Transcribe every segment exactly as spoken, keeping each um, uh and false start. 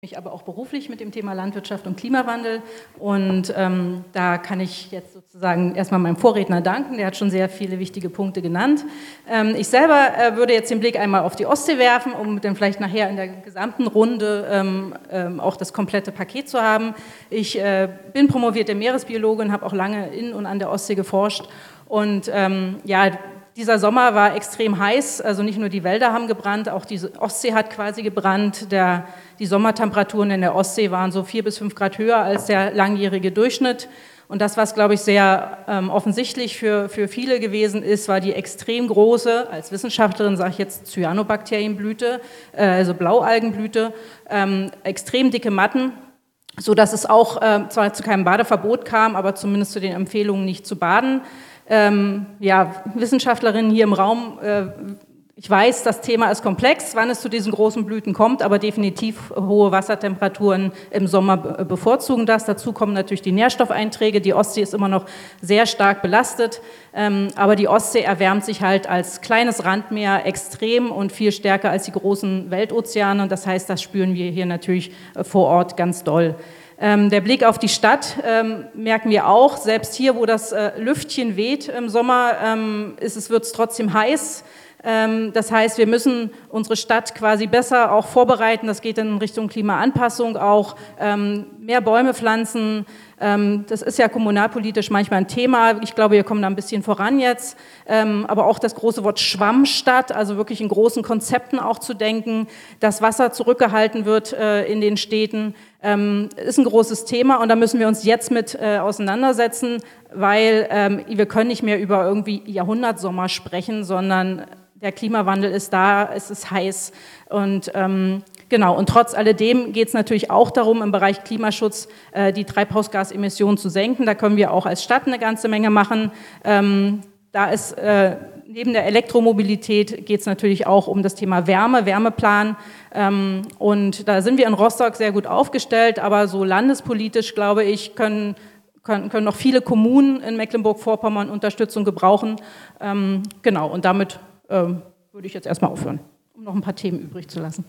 mich aber auch beruflich mit dem Thema Landwirtschaft und Klimawandel und ähm, da kann ich jetzt sozusagen erstmal meinem Vorredner danken, der hat schon sehr viele wichtige Punkte genannt. Ähm, ich selber äh, würde jetzt den Blick einmal auf die Ostsee werfen, um dann vielleicht nachher in der gesamten Runde ähm, ähm, auch das komplette Paket zu haben. Ich äh, bin promovierte Meeresbiologin, habe auch lange in und an der Ostsee geforscht und ähm, ja, dieser Sommer war extrem heiß, also nicht nur die Wälder haben gebrannt, auch die Ostsee hat quasi gebrannt. Der, die Sommertemperaturen in der Ostsee waren so vier bis fünf Grad höher als der langjährige Durchschnitt. Und das, was, glaube ich, sehr ähm, offensichtlich für, für viele gewesen ist, war die extrem große, als Wissenschaftlerin sage ich jetzt Cyanobakterienblüte, äh, also Blaualgenblüte, ähm, extrem dicke Matten, so dass es auch äh, zwar zu keinem Badeverbot kam, aber zumindest zu den Empfehlungen nicht zu baden. Ähm, ja, Wissenschaftlerinnen hier im Raum, äh, ich weiß, das Thema ist komplex, wann es zu diesen großen Blüten kommt, aber definitiv hohe Wassertemperaturen im Sommer be bevorzugen das. Dazu kommen natürlich die Nährstoffeinträge. Die Ostsee ist immer noch sehr stark belastet, ähm, aber die Ostsee erwärmt sich halt als kleines Randmeer extrem und viel stärker als die großen Weltozeane. Und das heißt, das spüren wir hier natürlich äh, vor Ort ganz doll. Ähm, der Blick auf die Stadt ähm, merken wir auch, selbst hier, wo das äh, Lüftchen weht im Sommer, ähm, ist es, wird es trotzdem heiß. Ähm, das heißt, wir müssen unsere Stadt quasi besser auch vorbereiten, das geht in Richtung Klimaanpassung auch, ähm, mehr Bäume pflanzen, ähm, das ist ja kommunalpolitisch manchmal ein Thema, ich glaube, wir kommen da ein bisschen voran jetzt, ähm, aber auch das große Wort Schwammstadt, also wirklich in großen Konzepten auch zu denken, dass Wasser zurückgehalten wird äh, in den Städten, ähm, ist ein großes Thema und da müssen wir uns jetzt mit äh, auseinandersetzen, weil ähm, wir können nicht mehr über irgendwie Jahrhundertsommer sprechen, sondern der Klimawandel ist da, es ist heiß und ähm, genau. Und trotz alledem geht es natürlich auch darum, im Bereich Klimaschutz äh, die Treibhausgasemissionen zu senken. Da können wir auch als Stadt eine ganze Menge machen. Ähm, da ist äh, neben der Elektromobilität geht es natürlich auch um das Thema Wärme, Wärmeplan. Ähm, und da sind wir in Rostock sehr gut aufgestellt, aber so landespolitisch, glaube ich, können Können, können noch viele Kommunen in Mecklenburg-Vorpommern Unterstützung gebrauchen. Ähm, genau, und damit ähm, würde ich jetzt erstmal aufhören, um noch ein paar Themen übrig zu lassen.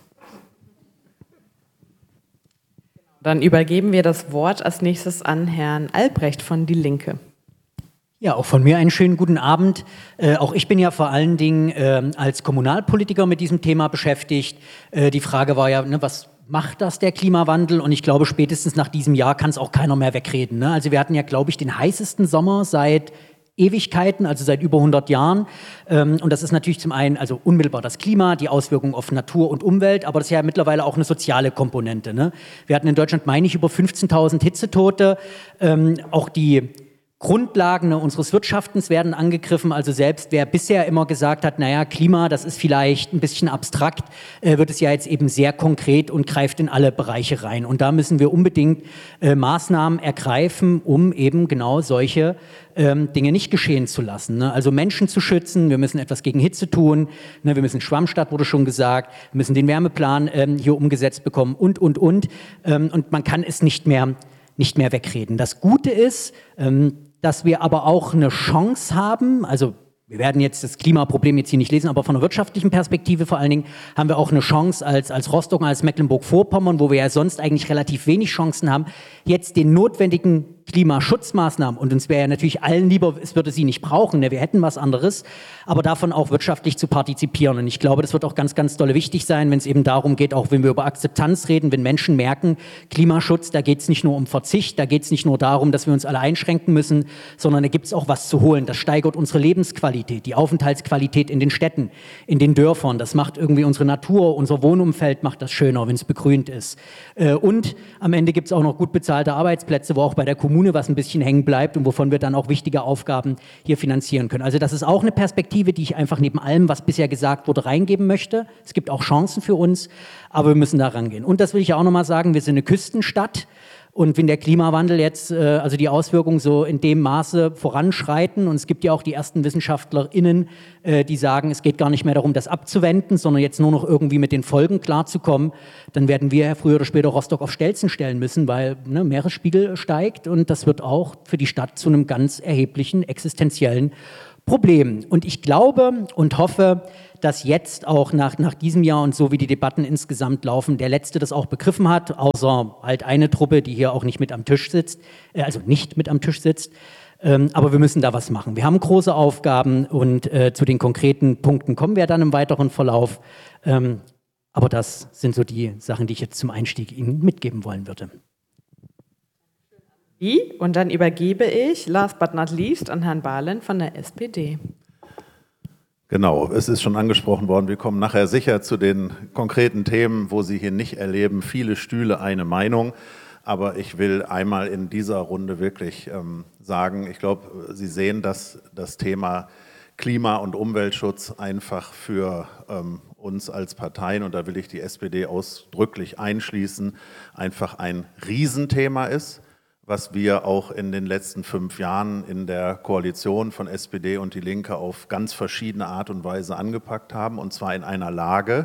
Dann übergeben wir das Wort als nächstes an Herrn Albrecht von Die Linke. Ja, auch von mir einen schönen guten Abend. Äh, auch ich bin ja vor allen Dingen äh, als Kommunalpolitiker mit diesem Thema beschäftigt. Äh, die Frage war ja, ne, was macht das der Klimawandel? Und ich glaube, spätestens nach diesem Jahr kann es auch keiner mehr wegreden. Ne? Also wir hatten ja, glaube ich, den heißesten Sommer seit Ewigkeiten, also seit über hundert Jahren. Ähm, und das ist natürlich zum einen also unmittelbar das Klima, die Auswirkungen auf Natur und Umwelt, aber das ist ja mittlerweile auch eine soziale Komponente. Ne? Wir hatten in Deutschland, meine ich, über fünfzehntausend Hitzetote. Ähm, auch die Grundlagen ne, unseres Wirtschaftens werden angegriffen, also selbst wer bisher immer gesagt hat, naja, Klima, das ist vielleicht ein bisschen abstrakt, äh, wird es ja jetzt eben sehr konkret und greift in alle Bereiche rein. Und da müssen wir unbedingt äh, Maßnahmen ergreifen, um eben genau solche ähm, Dinge nicht geschehen zu lassen. Ne? Also Menschen zu schützen, wir müssen etwas gegen Hitze tun, ne? Wir müssen Schwammstadt, wurde schon gesagt, wir müssen den Wärmeplan ähm, hier umgesetzt bekommen und, und, und. Ähm, und man kann es nicht mehr, nicht mehr wegreden. Das Gute ist, ähm, dass wir aber auch eine Chance haben, also wir werden jetzt das Klimaproblem jetzt hier nicht lesen, aber von einer wirtschaftlichen Perspektive vor allen Dingen haben wir auch eine Chance als, als Rostock und als Mecklenburg-Vorpommern, wo wir ja sonst eigentlich relativ wenig Chancen haben, jetzt den notwendigen Klimaschutzmaßnahmen, und uns wäre ja natürlich allen lieber, es würde sie nicht brauchen, ne? Wir hätten was anderes, aber davon auch wirtschaftlich zu partizipieren. Und ich glaube, das wird auch ganz, ganz dolle wichtig sein, wenn es eben darum geht, auch wenn wir über Akzeptanz reden, wenn Menschen merken, Klimaschutz, da geht es nicht nur um Verzicht, da geht es nicht nur darum, dass wir uns alle einschränken müssen, sondern da gibt es auch was zu holen. Das steigert unsere Lebensqualität, die Aufenthaltsqualität in den Städten, in den Dörfern. Das macht irgendwie unsere Natur, unser Wohnumfeld macht das schöner, wenn es begrünt ist. Und am Ende gibt es auch noch gut bezahlte Arbeitsplätze, wo auch bei der Kommune was ein bisschen hängen bleibt und wovon wir dann auch wichtige Aufgaben hier finanzieren können. Also das ist auch eine Perspektive, die ich einfach neben allem, was bisher gesagt wurde, reingeben möchte. Es gibt auch Chancen für uns, aber wir müssen da rangehen. Und das will ich auch nochmal sagen, wir sind eine Küstenstadt. Und wenn der Klimawandel jetzt, äh, also die Auswirkungen so in dem Maße voranschreiten, und es gibt ja auch die ersten WissenschaftlerInnen, äh, die sagen, es geht gar nicht mehr darum, das abzuwenden, sondern jetzt nur noch irgendwie mit den Folgen klarzukommen, dann werden wir ja früher oder später Rostock auf Stelzen stellen müssen, weil ne, Meeresspiegel steigt und das wird auch für die Stadt zu einem ganz erheblichen existenziellen Problem. Und ich glaube und hoffe, dass jetzt auch nach, nach diesem Jahr und so wie die Debatten insgesamt laufen, der Letzte das auch begriffen hat, außer halt eine Truppe, die hier auch nicht mit am Tisch sitzt, äh, also nicht mit am Tisch sitzt. Ähm, aber wir müssen da was machen. Wir haben große Aufgaben und äh, zu den konkreten Punkten kommen wir dann im weiteren Verlauf. Ähm, aber das sind so die Sachen, die ich jetzt zum Einstieg Ihnen mitgeben wollen würde. Und dann übergebe ich, last but not least, an Herrn Bahlen von der S P D. Genau, es ist schon angesprochen worden, wir kommen nachher sicher zu den konkreten Themen, wo Sie hier nicht erleben, viele Stühle, eine Meinung. Aber ich will einmal in dieser Runde wirklich ähm, sagen, ich glaube, Sie sehen, dass das Thema Klima- und Umweltschutz einfach für ähm, uns als Parteien, und da will ich die S P D ausdrücklich einschließen, einfach ein Riesenthema ist, was wir auch in den letzten fünf Jahren in der Koalition von S P D und Die Linke auf ganz verschiedene Art und Weise angepackt haben, und zwar in einer Lage.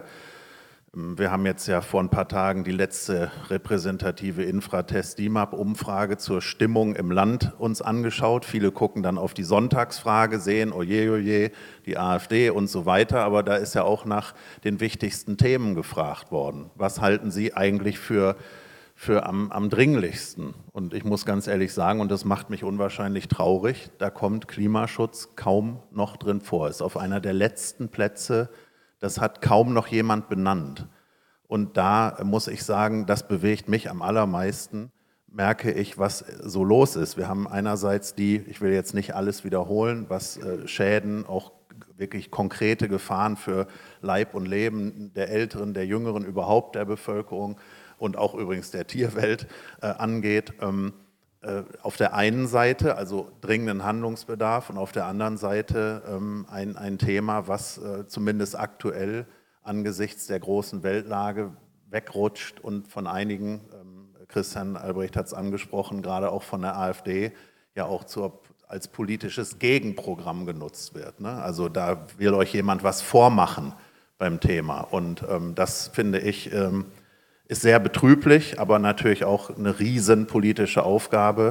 Wir haben jetzt ja vor ein paar Tagen die letzte repräsentative Infratest-D I M A P-Umfrage zur Stimmung im Land uns angeschaut. Viele gucken dann auf die Sonntagsfrage, sehen, oje, oje, die AfD und so weiter. Aber da ist ja auch nach den wichtigsten Themen gefragt worden. Was halten Sie eigentlich für, für am, am dringlichsten? Und ich muss ganz ehrlich sagen, und das macht mich unwahrscheinlich traurig, da kommt Klimaschutz kaum noch drin vor. Ist auf einer der letzten Plätze. Das hat kaum noch jemand benannt. Und da muss ich sagen, das bewegt mich am allermeisten, merke ich, was so los ist. Wir haben einerseits die, ich will jetzt nicht alles wiederholen, was äh, Schäden, auch wirklich konkrete Gefahren für Leib und Leben der Älteren, der Jüngeren, überhaupt der Bevölkerung und auch übrigens der Tierwelt äh, angeht. Ähm, auf der einen Seite, also dringenden Handlungsbedarf, und auf der anderen Seite ähm, ein, ein Thema, was äh, zumindest aktuell angesichts der großen Weltlage wegrutscht und von einigen, ähm, Christian Albrecht hat es angesprochen, gerade auch von der AfD, ja auch zur, als politisches Gegenprogramm genutzt wird. Ne? Also da will euch jemand was vormachen beim Thema, und ähm, das finde ich ähm, ist sehr betrüblich, aber natürlich auch eine riesen politische Aufgabe,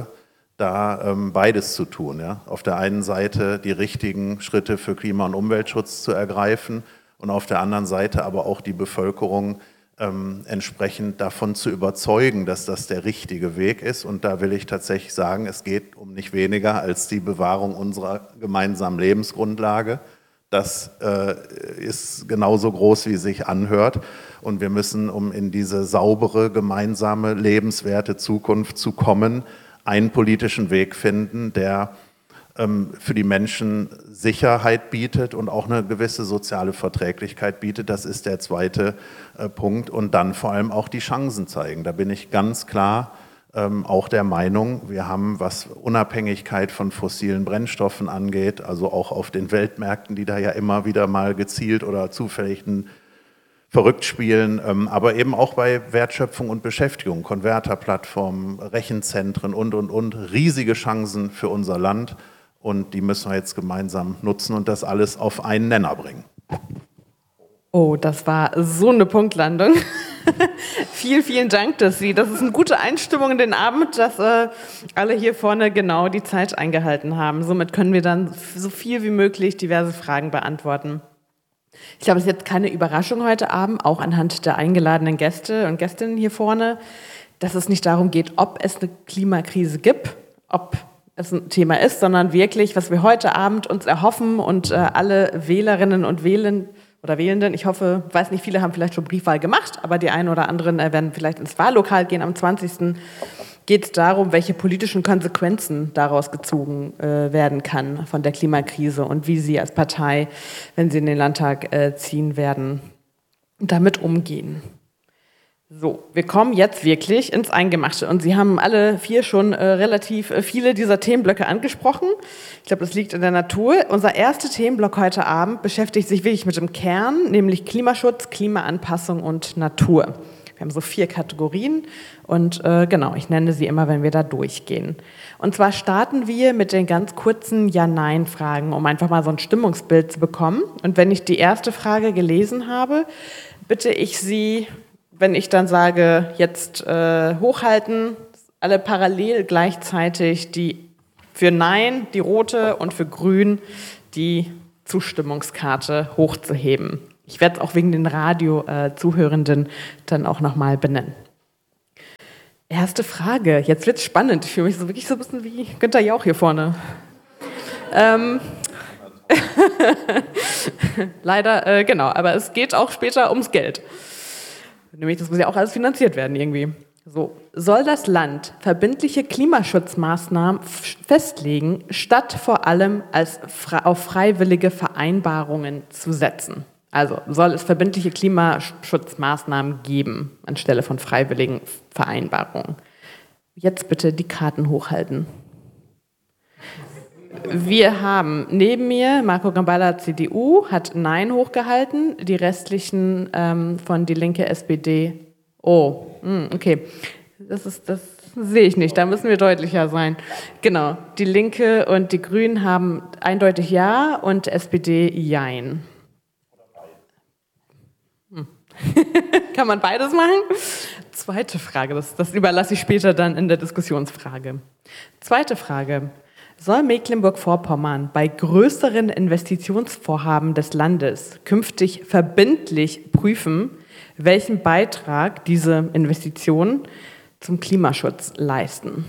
da ähm, beides zu tun. Ja? Auf der einen Seite die richtigen Schritte für Klima- und Umweltschutz zu ergreifen und auf der anderen Seite aber auch die Bevölkerung ähm, entsprechend davon zu überzeugen, dass das der richtige Weg ist. Und da will ich tatsächlich sagen, es geht um nicht weniger als die Bewahrung unserer gemeinsamen Lebensgrundlage. Das äh, ist genauso groß, wie es sich anhört. Und wir müssen, um in diese saubere, gemeinsame, lebenswerte Zukunft zu kommen, einen politischen Weg finden, der ähm, für die Menschen Sicherheit bietet und auch eine gewisse soziale Verträglichkeit bietet. Das ist der zweite äh, Punkt. Und dann vor allem auch die Chancen zeigen. Da bin ich ganz klar ähm, auch der Meinung, wir haben, was Unabhängigkeit von fossilen Brennstoffen angeht, also auch auf den Weltmärkten, die da ja immer wieder mal gezielt oder zufällig ein verrückt spielen, ähm, aber eben auch bei Wertschöpfung und Beschäftigung, Konverterplattformen, Rechenzentren und, und, und, riesige Chancen für unser Land, und die müssen wir jetzt gemeinsam nutzen und das alles auf einen Nenner bringen. Oh, das war so eine Punktlandung. Vielen, vielen Dank, dass Sie, das ist eine gute Einstimmung in den Abend, dass äh, alle hier vorne genau die Zeit eingehalten haben. Somit können wir dann so viel wie möglich diverse Fragen beantworten. Ich glaube, es ist jetzt keine Überraschung heute Abend, auch anhand der eingeladenen Gäste und Gästinnen hier vorne, dass es nicht darum geht, ob es eine Klimakrise gibt, ob es ein Thema ist, sondern wirklich, was wir heute Abend uns erhoffen und äh, alle Wählerinnen und Wähler oder Wählenden, ich hoffe, weiß nicht, viele haben vielleicht schon Briefwahl gemacht, aber die einen oder anderen äh, werden vielleicht ins Wahllokal gehen am zwanzigsten geht es darum, welche politischen Konsequenzen daraus gezogen äh, werden kann von der Klimakrise und wie Sie als Partei, wenn Sie in den Landtag äh, ziehen werden, damit umgehen. So, wir kommen jetzt wirklich ins Eingemachte und Sie haben alle vier schon äh, relativ äh, viele dieser Themenblöcke angesprochen. Ich glaube, das liegt in der Natur. Unser erster Themenblock heute Abend beschäftigt sich wirklich mit dem Kern, nämlich Klimaschutz, Klimaanpassung und Natur. Wir haben so vier Kategorien und äh, genau, ich nenne sie immer, wenn wir da durchgehen. Und zwar starten wir mit den ganz kurzen Ja-Nein-Fragen, um einfach mal so ein Stimmungsbild zu bekommen. Und wenn ich die erste Frage gelesen habe, bitte ich Sie, wenn ich dann sage, jetzt äh, hochhalten, alle parallel gleichzeitig die für Nein, die rote, und für Grün die Zustimmungskarte hochzuheben. Ich werde es auch wegen den Radio-Zuhörenden dann auch nochmal benennen. Erste Frage, jetzt wird es spannend. Ich fühle mich so wirklich so ein bisschen wie Günther Jauch hier vorne. Ähm, Leider, äh, genau, aber es geht auch später ums Geld. Nämlich, das muss ja auch alles finanziert werden irgendwie. So, soll das Land verbindliche Klimaschutzmaßnahmen f- festlegen, statt vor allem als fre- auf freiwillige Vereinbarungen zu setzen? Also soll es verbindliche Klimaschutzmaßnahmen geben, anstelle von freiwilligen Vereinbarungen? Jetzt bitte die Karten hochhalten. Wir haben neben mir Marco Gamballa, C D U, hat Nein hochgehalten, die restlichen ähm, von Die Linke, S P D. Oh, mh, okay, das ist, das sehe ich nicht, da müssen wir deutlicher sein. Genau, Die Linke und die Grünen haben eindeutig Ja und S P D Jein. Hm. Kann man beides machen? Zweite Frage, das, das überlasse ich später dann in der Diskussionsfrage. Zweite Frage. Soll Mecklenburg-Vorpommern bei größeren Investitionsvorhaben des Landes künftig verbindlich prüfen, welchen Beitrag diese Investitionen zum Klimaschutz leisten?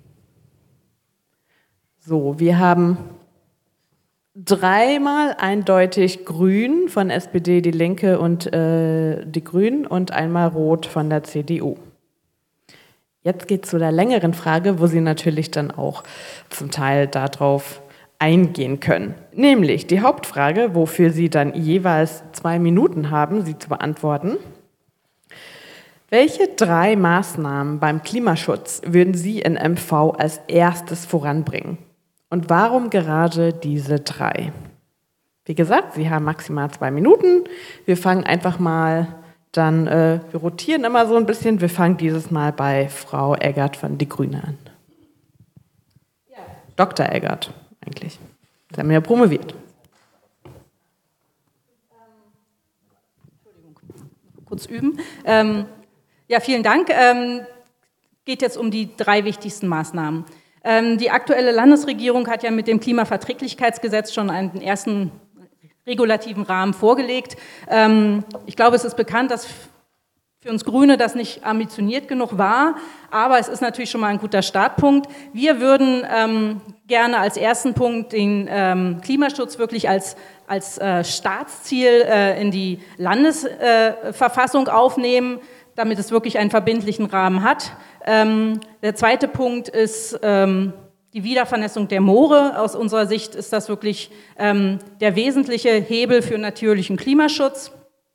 So, wir haben dreimal eindeutig Grün von S P D, Die Linke und äh, die Grünen und einmal Rot von der C D U. Jetzt geht es zu der längeren Frage, wo Sie natürlich dann auch zum Teil darauf eingehen können. Nämlich die Hauptfrage, wofür Sie dann jeweils zwei Minuten haben, sie zu beantworten. Welche drei Maßnahmen beim Klimaschutz würden Sie in M V als erstes voranbringen? Und warum gerade diese drei? Wie gesagt, Sie haben maximal zwei Minuten. Wir fangen einfach mal dann, äh, wir rotieren immer so ein bisschen. Wir fangen dieses Mal bei Frau Eggert von Die Grüne an. Ja. Doktor Eggert, eigentlich. Sie haben ja promoviert. Entschuldigung, kurz üben. Ähm, ja, vielen Dank. Ähm, geht jetzt um die drei wichtigsten Maßnahmen. Ähm, die aktuelle Landesregierung hat ja mit dem Klimaverträglichkeitsgesetz schon einen ersten regulativen Rahmen vorgelegt. Ähm, ich glaube, es ist bekannt, dass für uns Grüne das nicht ambitioniert genug war, aber es ist natürlich schon mal ein guter Startpunkt. Wir würden ähm, gerne als ersten Punkt den ähm, Klimaschutz wirklich als, als äh, Staatsziel äh, in die Landesverfassung äh, aufnehmen, damit es wirklich einen verbindlichen Rahmen hat. Ähm, der zweite Punkt ist ähm, die Wiedervernässung der Moore. Aus unserer Sicht ist das wirklich ähm, der wesentliche Hebel für natürlichen Klimaschutz.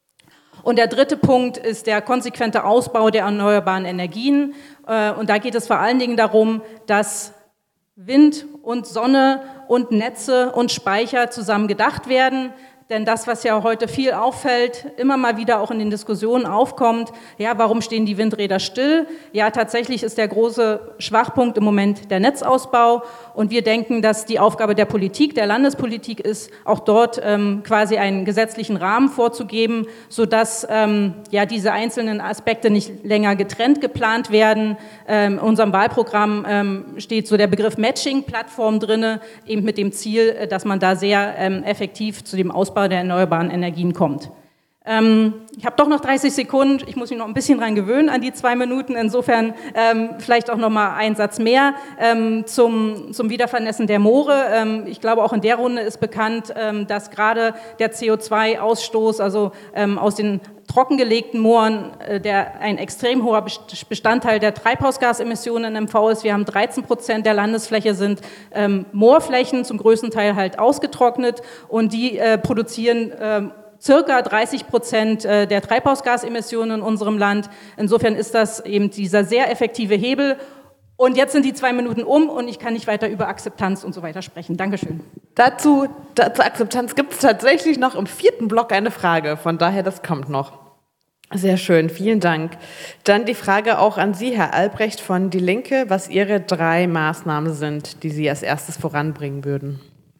Und der dritte Punkt ist der konsequente Ausbau der erneuerbaren Energien. Äh, und da geht es vor allen Dingen darum, dass Wind und Sonne und Netze und Speicher zusammen gedacht werden. Denn das, was ja heute viel auffällt, immer mal wieder auch in den Diskussionen aufkommt, ja, warum stehen die Windräder still? Ja, tatsächlich ist der große Schwachpunkt im Moment der Netzausbau. Und wir denken, dass die Aufgabe der Politik, der Landespolitik ist, auch dort ähm, quasi einen gesetzlichen Rahmen vorzugeben, sodass ähm, ja, diese einzelnen Aspekte nicht länger getrennt geplant werden. Ähm, in unserem Wahlprogramm ähm, steht so der Begriff Matching-Plattform drin, eben mit dem Ziel, dass man da sehr ähm, effektiv zu dem Ausbau der erneuerbaren Energien kommt. Ähm, ich habe doch noch dreißig Sekunden, ich muss mich noch ein bisschen dran gewöhnen an die zwei Minuten, insofern ähm, vielleicht auch noch mal einen Satz mehr ähm, zum, zum Wiedervernässen der Moore. Ähm, ich glaube, auch in der Runde ist bekannt, ähm, dass gerade der C O zwei Ausstoß, also ähm, aus den trockengelegten Mooren, äh, der ein extrem hoher Bestandteil der Treibhausgasemissionen in M V ist. Wir haben dreizehn Prozent der Landesfläche sind ähm, Moorflächen, zum größten Teil halt ausgetrocknet, und die äh, produzieren ähm, circa dreißig Prozent der Treibhausgasemissionen in unserem Land. Insofern ist das eben dieser sehr effektive Hebel. Und jetzt sind die zwei Minuten um und ich kann nicht weiter über Akzeptanz und so weiter sprechen. Dankeschön. Dazu, dazu Akzeptanz gibt es tatsächlich noch im vierten Block eine Frage. Von daher, das kommt noch. Sehr schön, vielen Dank. Dann die Frage auch an Sie, Herr Albrecht von Die Linke, was Ihre drei Maßnahmen sind, die Sie als erstes voranbringen würden.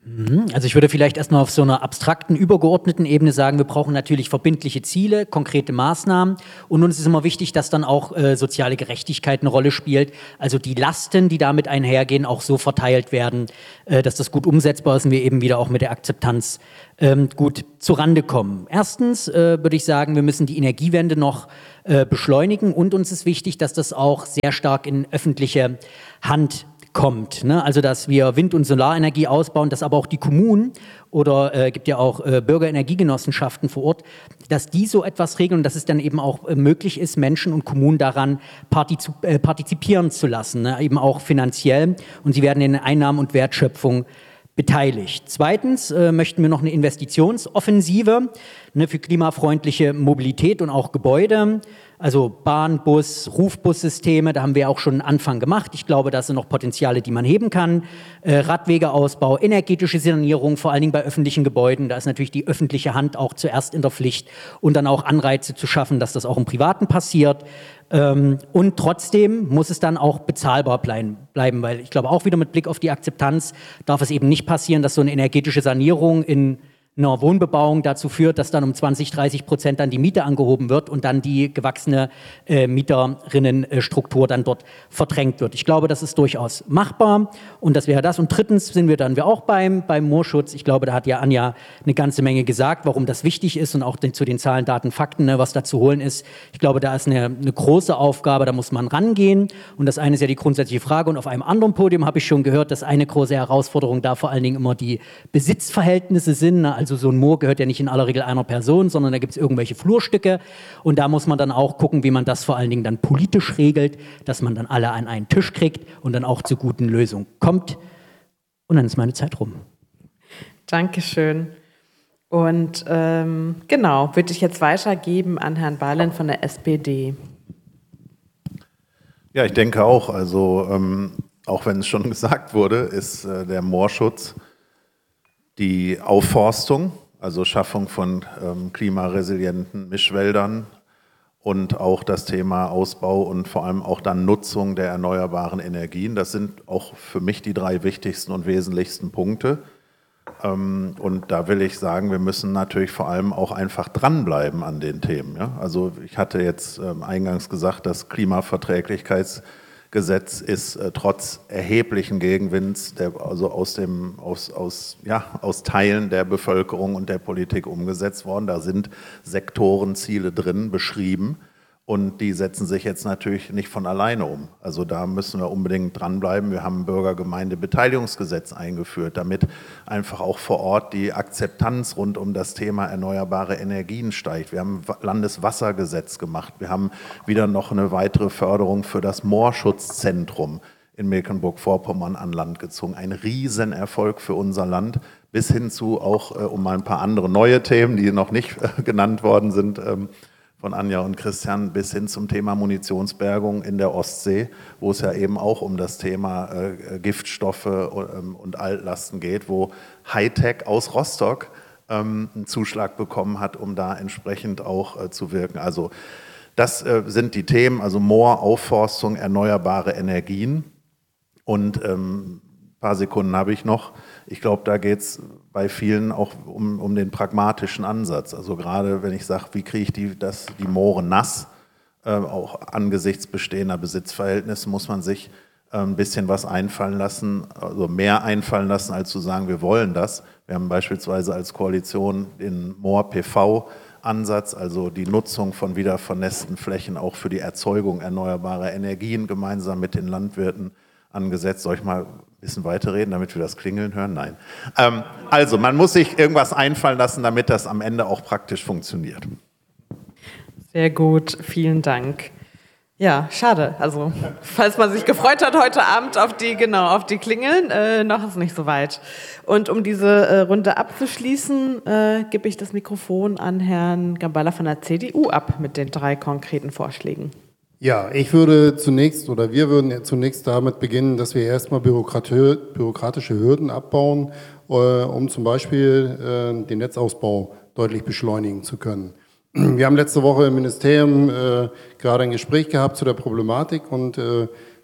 Also ich würde vielleicht erstmal auf so einer abstrakten, übergeordneten Ebene sagen, wir brauchen natürlich verbindliche Ziele, konkrete Maßnahmen und uns ist immer wichtig, dass dann auch äh, soziale Gerechtigkeit eine Rolle spielt, also die Lasten, die damit einhergehen, auch so verteilt werden, äh, dass das gut umsetzbar ist und wir eben wieder auch mit der Akzeptanz ähm, gut zurande kommen. Erstens äh, würde ich sagen, wir müssen die Energiewende noch äh, beschleunigen und uns ist wichtig, dass das auch sehr stark in öffentliche Hand kommt, ne? Also dass wir Wind- und Solarenergie ausbauen, dass aber auch die Kommunen oder äh, gibt ja auch äh, Bürgerenergiegenossenschaften vor Ort, dass die so etwas regeln und dass es dann eben auch äh, möglich ist, Menschen und Kommunen daran partizip äh, partizipieren zu lassen, ne? Eben auch finanziell und sie werden in Einnahmen und Wertschöpfung beteiligt. Zweitens äh, möchten wir noch eine Investitionsoffensive ne, für klimafreundliche Mobilität und auch Gebäude, also Bahn, Bus, Rufbussysteme, da haben wir auch schon einen Anfang gemacht. Ich glaube, das sind noch Potenziale, die man heben kann. Äh, Radwegeausbau, energetische Sanierung, vor allen Dingen bei öffentlichen Gebäuden. Da ist natürlich die öffentliche Hand auch zuerst in der Pflicht und dann auch Anreize zu schaffen, dass das auch im Privaten passiert. Ähm, und trotzdem muss es dann auch bezahlbar bleiben, bleiben, weil ich glaube auch wieder mit Blick auf die Akzeptanz darf es eben nicht passieren, dass so eine energetische Sanierung in einer Wohnbebauung dazu führt, dass dann um zwanzig, dreißig Prozent dann die Miete angehoben wird und dann die gewachsene äh, Mieterinnenstruktur dann dort verdrängt wird. Ich glaube, das ist durchaus machbar und das wäre das. Und drittens sind wir dann wir auch beim, beim Moorschutz. Ich glaube, da hat ja Anja eine ganze Menge gesagt, warum das wichtig ist und auch den, zu den Zahlen, Daten, Fakten, ne, was da zu holen ist. Ich glaube, da ist eine, eine große Aufgabe, da muss man rangehen. Und das eine ist ja die grundsätzliche Frage. Und auf einem anderen Podium habe ich schon gehört, dass eine große Herausforderung da vor allen Dingen immer die Besitzverhältnisse sind. Ne? Also so ein Moor gehört ja nicht in aller Regel einer Person, sondern da gibt es irgendwelche Flurstücke und da muss man dann auch gucken, wie man das vor allen Dingen dann politisch regelt, dass man dann alle an einen Tisch kriegt und dann auch zu guten Lösungen kommt. Und dann ist meine Zeit rum. Dankeschön. Und ähm, genau, würde ich jetzt weitergeben an Herrn Bahlen von der S P D. Ja, ich denke auch, also ähm, auch wenn es schon gesagt wurde, ist äh, der Moorschutz die Aufforstung, also Schaffung von ähm, klimaresilienten Mischwäldern und auch das Thema Ausbau und vor allem auch dann Nutzung der erneuerbaren Energien. Das sind auch für mich die drei wichtigsten und wesentlichsten Punkte. Ähm, und da will ich sagen, wir müssen natürlich vor allem auch einfach dranbleiben an den Themen. Ja? Also ich hatte jetzt ähm, eingangs gesagt, das Klimaverträglichkeitsgesetz ist äh, trotz erheblichen Gegenwinds, der, also aus, dem, aus, aus, ja, aus Teilen der Bevölkerung und der Politik umgesetzt worden. Da sind Sektorenziele drin beschrieben und die setzen sich jetzt natürlich nicht von alleine um. Also da müssen wir unbedingt dranbleiben. Wir haben ein Bürgergemeindebeteiligungsgesetz eingeführt, damit einfach auch vor Ort die Akzeptanz rund um das Thema erneuerbare Energien steigt. Wir haben ein Landeswassergesetz gemacht. Wir haben wieder noch eine weitere Förderung für das Moorschutzzentrum in Mecklenburg-Vorpommern an Land gezogen. Ein Riesenerfolg für unser Land, bis hin zu auch, äh, um mal ein paar andere neue Themen, die noch nicht äh, genannt worden sind, ähm, von Anja und Christian, bis hin zum Thema Munitionsbergung in der Ostsee, wo es ja eben auch um das Thema äh, Giftstoffe ähm, und Altlasten geht, wo Hightech aus Rostock ähm, einen Zuschlag bekommen hat, um da entsprechend auch äh, zu wirken. Also das äh, sind die Themen, also Moor, Aufforstung, erneuerbare Energien. Und ähm, ein paar Sekunden habe ich noch. Ich glaube, da geht es bei vielen auch um, um den pragmatischen Ansatz. Also gerade wenn ich sage, wie kriege ich die, das, die Moore nass, äh, auch angesichts bestehender Besitzverhältnisse muss man sich äh, ein bisschen was einfallen lassen, also mehr einfallen lassen, als zu sagen, wir wollen das. Wir haben beispielsweise als Koalition den Moor-P V-Ansatz, also die Nutzung von wiedervernässten Flächen auch für die Erzeugung erneuerbarer Energien gemeinsam mit den Landwirten angesetzt. Soll ich mal ein bisschen weiterreden, damit wir das Klingeln hören? Nein. Ähm, also, man muss sich irgendwas einfallen lassen, damit das am Ende auch praktisch funktioniert. Sehr gut, vielen Dank. Ja, schade. Also, falls man sich gefreut hat heute Abend auf die, genau, auf die Klingeln, äh, noch ist nicht so weit. Und um diese äh, Runde abzuschließen, äh, gebe ich das Mikrofon an Herrn Gamballa von der C D U ab mit den drei konkreten Vorschlägen. Ja, ich würde zunächst oder wir würden zunächst damit beginnen, dass wir erstmal bürokratische Hürden abbauen, um zum Beispiel den Netzausbau deutlich beschleunigen zu können. Wir haben letzte Woche im Ministerium gerade ein Gespräch gehabt zu der Problematik und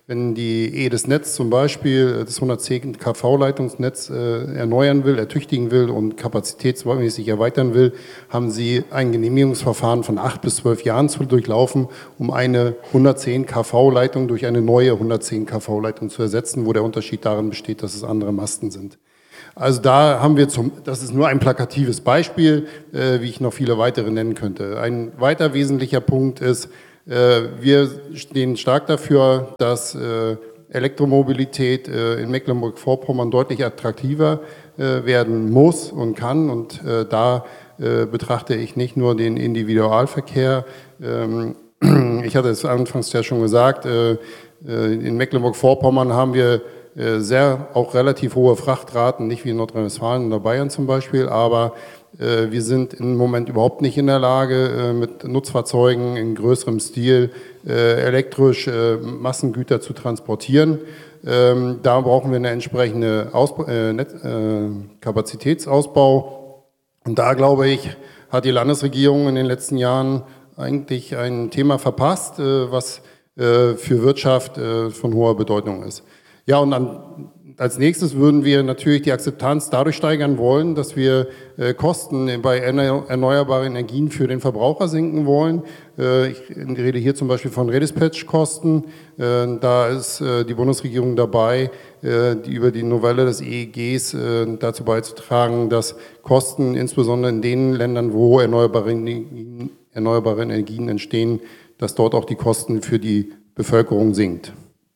Wenn die E des Netz zum Beispiel das hundertzehn Kilovolt-Leitungsnetz äh, erneuern will, ertüchtigen will und kapazitätsmäßig erweitern will, haben sie ein Genehmigungsverfahren von acht bis zwölf Jahren zu durchlaufen, um eine hundertzehn Kilovolt-Leitung durch eine neue hundertzehn Kilovolt-Leitung zu ersetzen, wo der Unterschied darin besteht, dass es andere Masten sind. Also da haben wir zum, das ist nur ein plakatives Beispiel, äh, wie ich noch viele weitere nennen könnte. Ein weiter wesentlicher Punkt ist, wir stehen stark dafür, dass Elektromobilität in Mecklenburg-Vorpommern deutlich attraktiver werden muss und kann. Und da betrachte ich nicht nur den Individualverkehr. Ich hatte es anfangs ja schon gesagt, in Mecklenburg-Vorpommern haben wir sehr auch relativ hohe Frachtraten, nicht wie in Nordrhein-Westfalen oder Bayern zum Beispiel, aber wir sind im Moment überhaupt nicht in der Lage, mit Nutzfahrzeugen in größerem Stil elektrisch Massengüter zu transportieren. Da brauchen wir eine entsprechende Ausbau, äh, äh, Kapazitätsausbau. Und da, glaube ich, hat die Landesregierung in den letzten Jahren eigentlich ein Thema verpasst, was für Wirtschaft von hoher Bedeutung ist. Ja, und an Als nächstes würden wir natürlich die Akzeptanz dadurch steigern wollen, dass wir äh, Kosten bei erneuerbaren Energien für den Verbraucher senken wollen. Äh, ich rede hier zum Beispiel von Redispatch-Kosten. Äh, da ist äh, die Bundesregierung dabei, äh, die über die Novelle des E E Gs äh, dazu beizutragen, dass Kosten insbesondere in den Ländern, wo erneuerbare Energien, erneuerbare Energien entstehen, dass dort auch die Kosten für die Bevölkerung sinkt.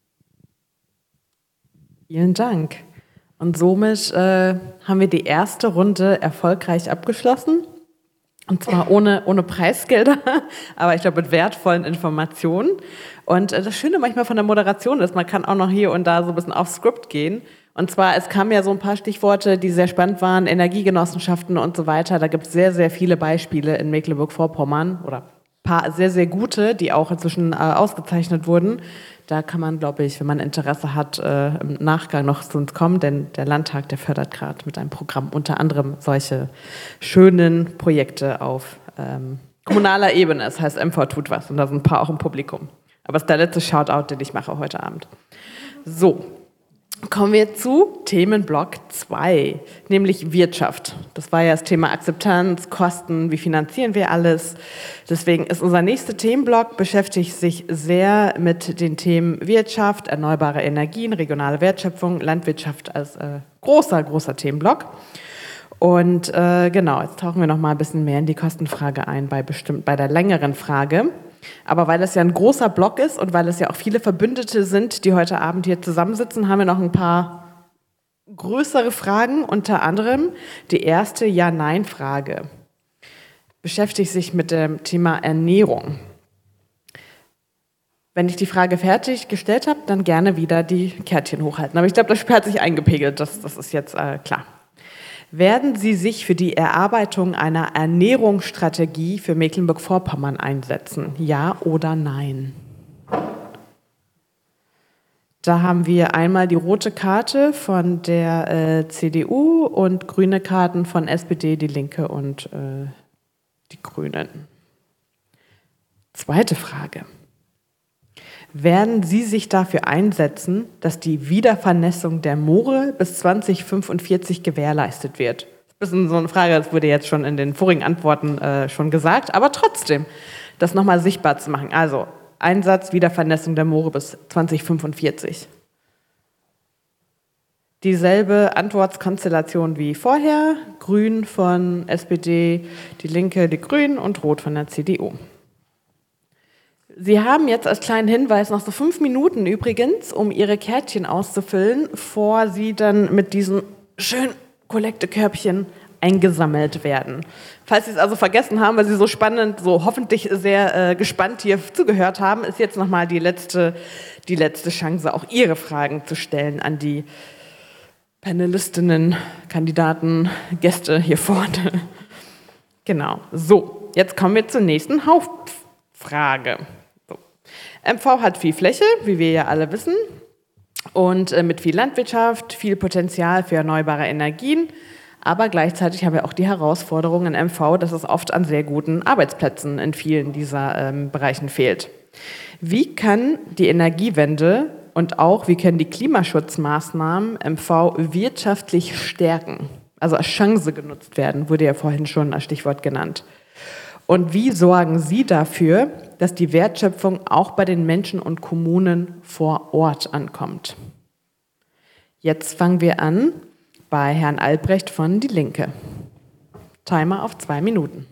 Vielen Dank. Und somit äh, haben wir die erste Runde erfolgreich abgeschlossen. Und zwar ohne, ohne Preisgelder, aber ich glaube mit wertvollen Informationen. Und äh, das Schöne manchmal von der Moderation ist, man kann auch noch hier und da so ein bisschen aufs Skript gehen. Und zwar, es kamen ja so ein paar Stichworte, die sehr spannend waren, Energiegenossenschaften und so weiter. Da gibt es sehr, sehr viele Beispiele in Mecklenburg-Vorpommern oder ein paar sehr, sehr gute, die auch inzwischen äh, ausgezeichnet wurden. Da kann man, glaube ich, wenn man Interesse hat, äh, im Nachgang noch zu uns kommen, denn der Landtag, der fördert gerade mit einem Programm unter anderem solche schönen Projekte auf ähm, kommunaler Ebene. Das heißt, M V tut was und da sind ein paar auch im Publikum. Aber es ist der letzte Shoutout, den ich mache heute Abend. So, kommen wir zu Themenblock zwei, nämlich Wirtschaft. Das war ja das Thema Akzeptanz, Kosten, wie finanzieren wir alles. Deswegen ist unser nächster Themenblock, beschäftigt sich sehr mit den Themen Wirtschaft, erneuerbare Energien, regionale Wertschöpfung, Landwirtschaft als äh, großer, großer Themenblock. Und äh, genau, jetzt tauchen wir noch mal ein bisschen mehr in die Kostenfrage ein, bei, bestimmt, bei der längeren Frage. Aber weil es ja ein großer Block ist und weil es ja auch viele Verbündete sind, die heute Abend hier zusammensitzen, haben wir noch ein paar größere Fragen. Unter anderem die erste Ja-Nein-Frage beschäftigt sich mit dem Thema Ernährung. Wenn ich die Frage fertig gestellt habe, dann gerne wieder die Kärtchen hochhalten. Aber ich glaube, das hat sich eingepegelt, das, das ist jetzt äh, klar. Werden Sie sich für die Erarbeitung einer Ernährungsstrategie für Mecklenburg-Vorpommern einsetzen? Ja oder nein? Da haben wir einmal die rote Karte von der äh, C D U und grüne Karten von S P D, die Linke und äh, die Grünen. Zweite Frage. Werden Sie sich dafür einsetzen, dass die Wiedervernässung der Moore bis zwanzig fünfundvierzig gewährleistet wird? Das ist ein bisschen so eine Frage, das wurde jetzt schon in den vorigen Antworten äh, schon gesagt, aber trotzdem, das nochmal sichtbar zu machen. Also, Einsatz, Wiedervernässung der Moore bis zwanzig fünfundvierzig. Dieselbe Antwortkonstellation wie vorher, grün von S P D, die Linke, die Grünen und rot von der C D U. Sie haben jetzt als kleinen Hinweis noch so fünf Minuten übrigens, um Ihre Kärtchen auszufüllen, bevor Sie dann mit diesen schönen Kollektekörbchen eingesammelt werden. Falls Sie es also vergessen haben, weil Sie so spannend, so hoffentlich sehr äh, gespannt hier zugehört haben, ist jetzt nochmal die letzte, die letzte Chance, auch Ihre Fragen zu stellen an die Panelistinnen, Kandidaten, Gäste hier vorne. Genau. So, jetzt kommen wir zur nächsten Hauptfrage. So. M V hat viel Fläche, wie wir ja alle wissen, und äh, mit viel Landwirtschaft, viel Potenzial für erneuerbare Energien, aber gleichzeitig haben wir auch die Herausforderung in M V, dass es oft an sehr guten Arbeitsplätzen in vielen dieser ähm, Bereichen fehlt. Wie kann die Energiewende und auch, wie können die Klimaschutzmaßnahmen M V wirtschaftlich stärken, also als Chance genutzt werden, wurde ja vorhin schon als Stichwort genannt. Und wie sorgen Sie dafür, dass die Wertschöpfung auch bei den Menschen und Kommunen vor Ort ankommt? Jetzt fangen wir an bei Herrn Albrecht von Die Linke. Timer auf zwei Minuten.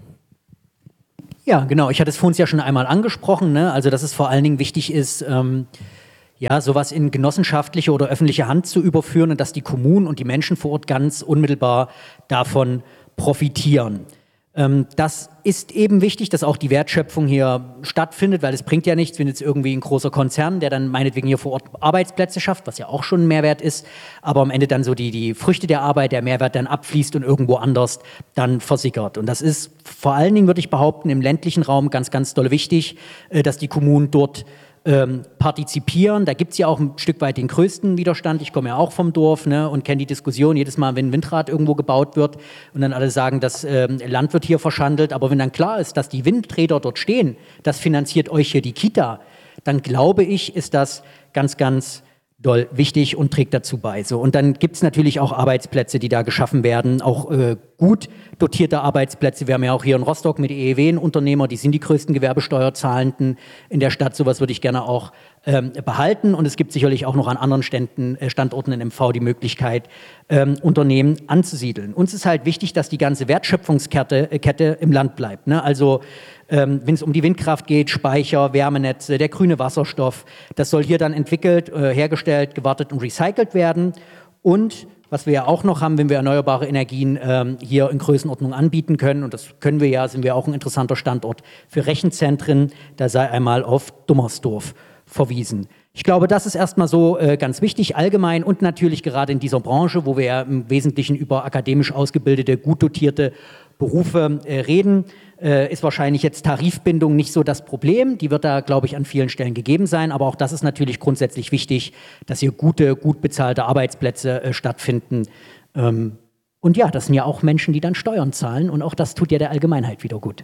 Ja, genau. Ich hatte es vorhin ja schon einmal angesprochen, ne? Also dass es vor allen Dingen wichtig ist, ähm, ja, sowas in genossenschaftliche oder öffentliche Hand zu überführen und dass die Kommunen und die Menschen vor Ort ganz unmittelbar davon profitieren. Ähm, das ist eben wichtig, dass auch die Wertschöpfung hier stattfindet, weil es bringt ja nichts, wenn jetzt irgendwie ein großer Konzern, der dann meinetwegen hier vor Ort Arbeitsplätze schafft, was ja auch schon ein Mehrwert ist, aber am Ende dann so die, die Früchte der Arbeit, der Mehrwert dann abfließt und irgendwo anders dann versickert. Und das ist vor allen Dingen, würde ich behaupten, im ländlichen Raum ganz, ganz doll wichtig, äh, dass die Kommunen dort Ähm, partizipieren. Da gibt es ja auch ein Stück weit den größten Widerstand. Ich komme ja auch vom Dorf, ne, und kenne die Diskussion jedes Mal, wenn ein Windrad irgendwo gebaut wird und dann alle sagen, das ähm, Land wird hier verschandelt. Aber wenn dann klar ist, dass die Windräder dort stehen, das finanziert euch hier die Kita, dann glaube ich, ist das ganz, ganz doll wichtig und trägt dazu bei. So, und dann gibt es natürlich auch Arbeitsplätze, die da geschaffen werden, auch äh, gut dotierte Arbeitsplätze. Wir haben ja auch hier in Rostock mit E E W einen Unternehmer, die sind die größten Gewerbesteuerzahlenden in der Stadt. Sowas würde ich gerne auch ähm, behalten. Und es gibt sicherlich auch noch an anderen Ständen, äh, Standorten in M V die Möglichkeit, ähm, Unternehmen anzusiedeln. Uns ist halt wichtig, dass die ganze Wertschöpfungskette äh, Kette im Land bleibt. Ne? Also Ähm, wenn es um die Windkraft geht, Speicher, Wärmenetze, der grüne Wasserstoff, das soll hier dann entwickelt, äh, hergestellt, gewartet und recycelt werden. Und was wir ja auch noch haben, wenn wir erneuerbare Energien ähm, hier in Größenordnung anbieten können, und das können wir ja, sind wir auch ein interessanter Standort für Rechenzentren, da sei einmal auf Dummersdorf verwiesen. Ich glaube, das ist erstmal so äh, ganz wichtig, allgemein und natürlich gerade in dieser Branche, wo wir ja im Wesentlichen über akademisch ausgebildete, gut dotierte Berufe äh, reden, äh, ist wahrscheinlich jetzt Tarifbindung nicht so das Problem. Die wird da, glaube ich, an vielen Stellen gegeben sein. Aber auch das ist natürlich grundsätzlich wichtig, dass hier gute, gut bezahlte Arbeitsplätze äh, stattfinden. Ähm, und ja, das sind ja auch Menschen, die dann Steuern zahlen. Und auch das tut ja der Allgemeinheit wieder gut.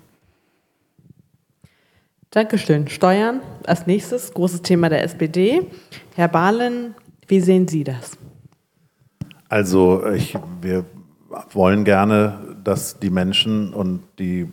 Dankeschön. Steuern als nächstes, großes Thema der S P D. Herr Bahlen, wie sehen Sie das? Also ich, wir wollen gerne, dass die Menschen und die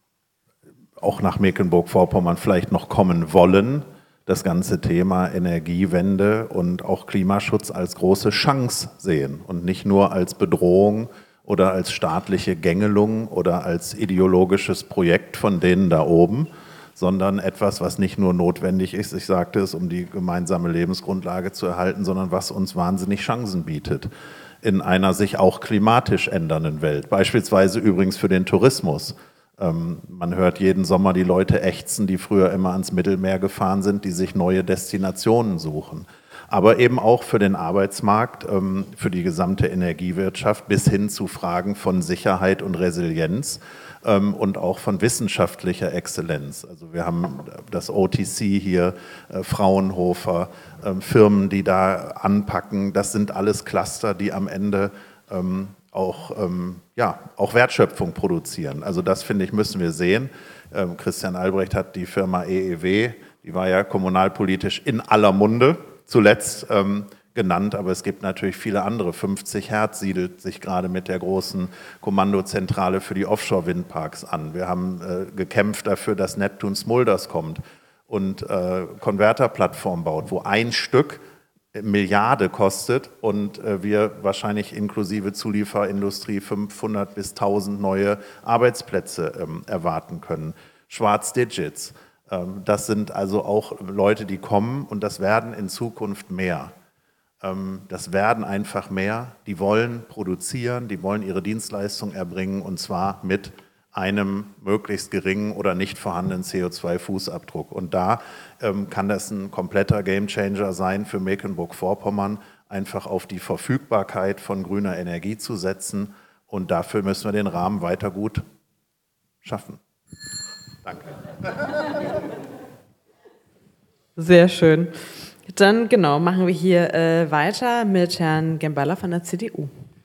auch nach Mecklenburg-Vorpommern vielleicht noch kommen wollen, das ganze Thema Energiewende und auch Klimaschutz als große Chance sehen und nicht nur als Bedrohung oder als staatliche Gängelung oder als ideologisches Projekt von denen da oben, sondern etwas, was nicht nur notwendig ist, ich sagte es, um die gemeinsame Lebensgrundlage zu erhalten, sondern was uns wahnsinnig Chancen bietet in einer sich auch klimatisch ändernden Welt. Beispielsweise übrigens für den Tourismus. Ähm, man hört jeden Sommer die Leute ächzen, die früher immer ans Mittelmeer gefahren sind, die sich neue Destinationen suchen. Aber eben auch für den Arbeitsmarkt, ähm, für die gesamte Energiewirtschaft bis hin zu Fragen von Sicherheit und Resilienz ähm, und auch von wissenschaftlicher Exzellenz. Also wir haben das O T C hier, äh, Fraunhofer, äh, Firmen, die da anpacken. Das sind alles Cluster, die am Ende ähm, auch, ähm, ja, auch Wertschöpfung produzieren. Also das, finde ich, müssen wir sehen. Ähm, Christian Albrecht hat die Firma E E W, die war ja kommunalpolitisch in aller Munde zuletzt ähm, genannt, aber es gibt natürlich viele andere. fünfzig Hertz siedelt sich gerade mit der großen Kommandozentrale für die Offshore-Windparks an. Wir haben äh, gekämpft dafür, dass Neptun Smulders kommt und äh, Konverterplattform baut, wo ein Stück Milliarde kostet und äh, wir wahrscheinlich inklusive Zulieferindustrie fünfhundert bis tausend neue Arbeitsplätze ähm, erwarten können. Schwarz Digits, ähm, das sind also auch Leute, die kommen und das werden in Zukunft mehr. Ähm, das werden einfach mehr, die wollen produzieren, die wollen ihre Dienstleistung erbringen und zwar mit einem möglichst geringen oder nicht vorhandenen C O zwei Fußabdruck. Und da ähm, kann das ein kompletter Gamechanger sein für Mecklenburg-Vorpommern, einfach auf die Verfügbarkeit von grüner Energie zu setzen. Und dafür müssen wir den Rahmen weiter gut schaffen. Danke. Sehr schön. Dann genau, machen wir hier äh, weiter mit Herrn Gemballa von der C D U.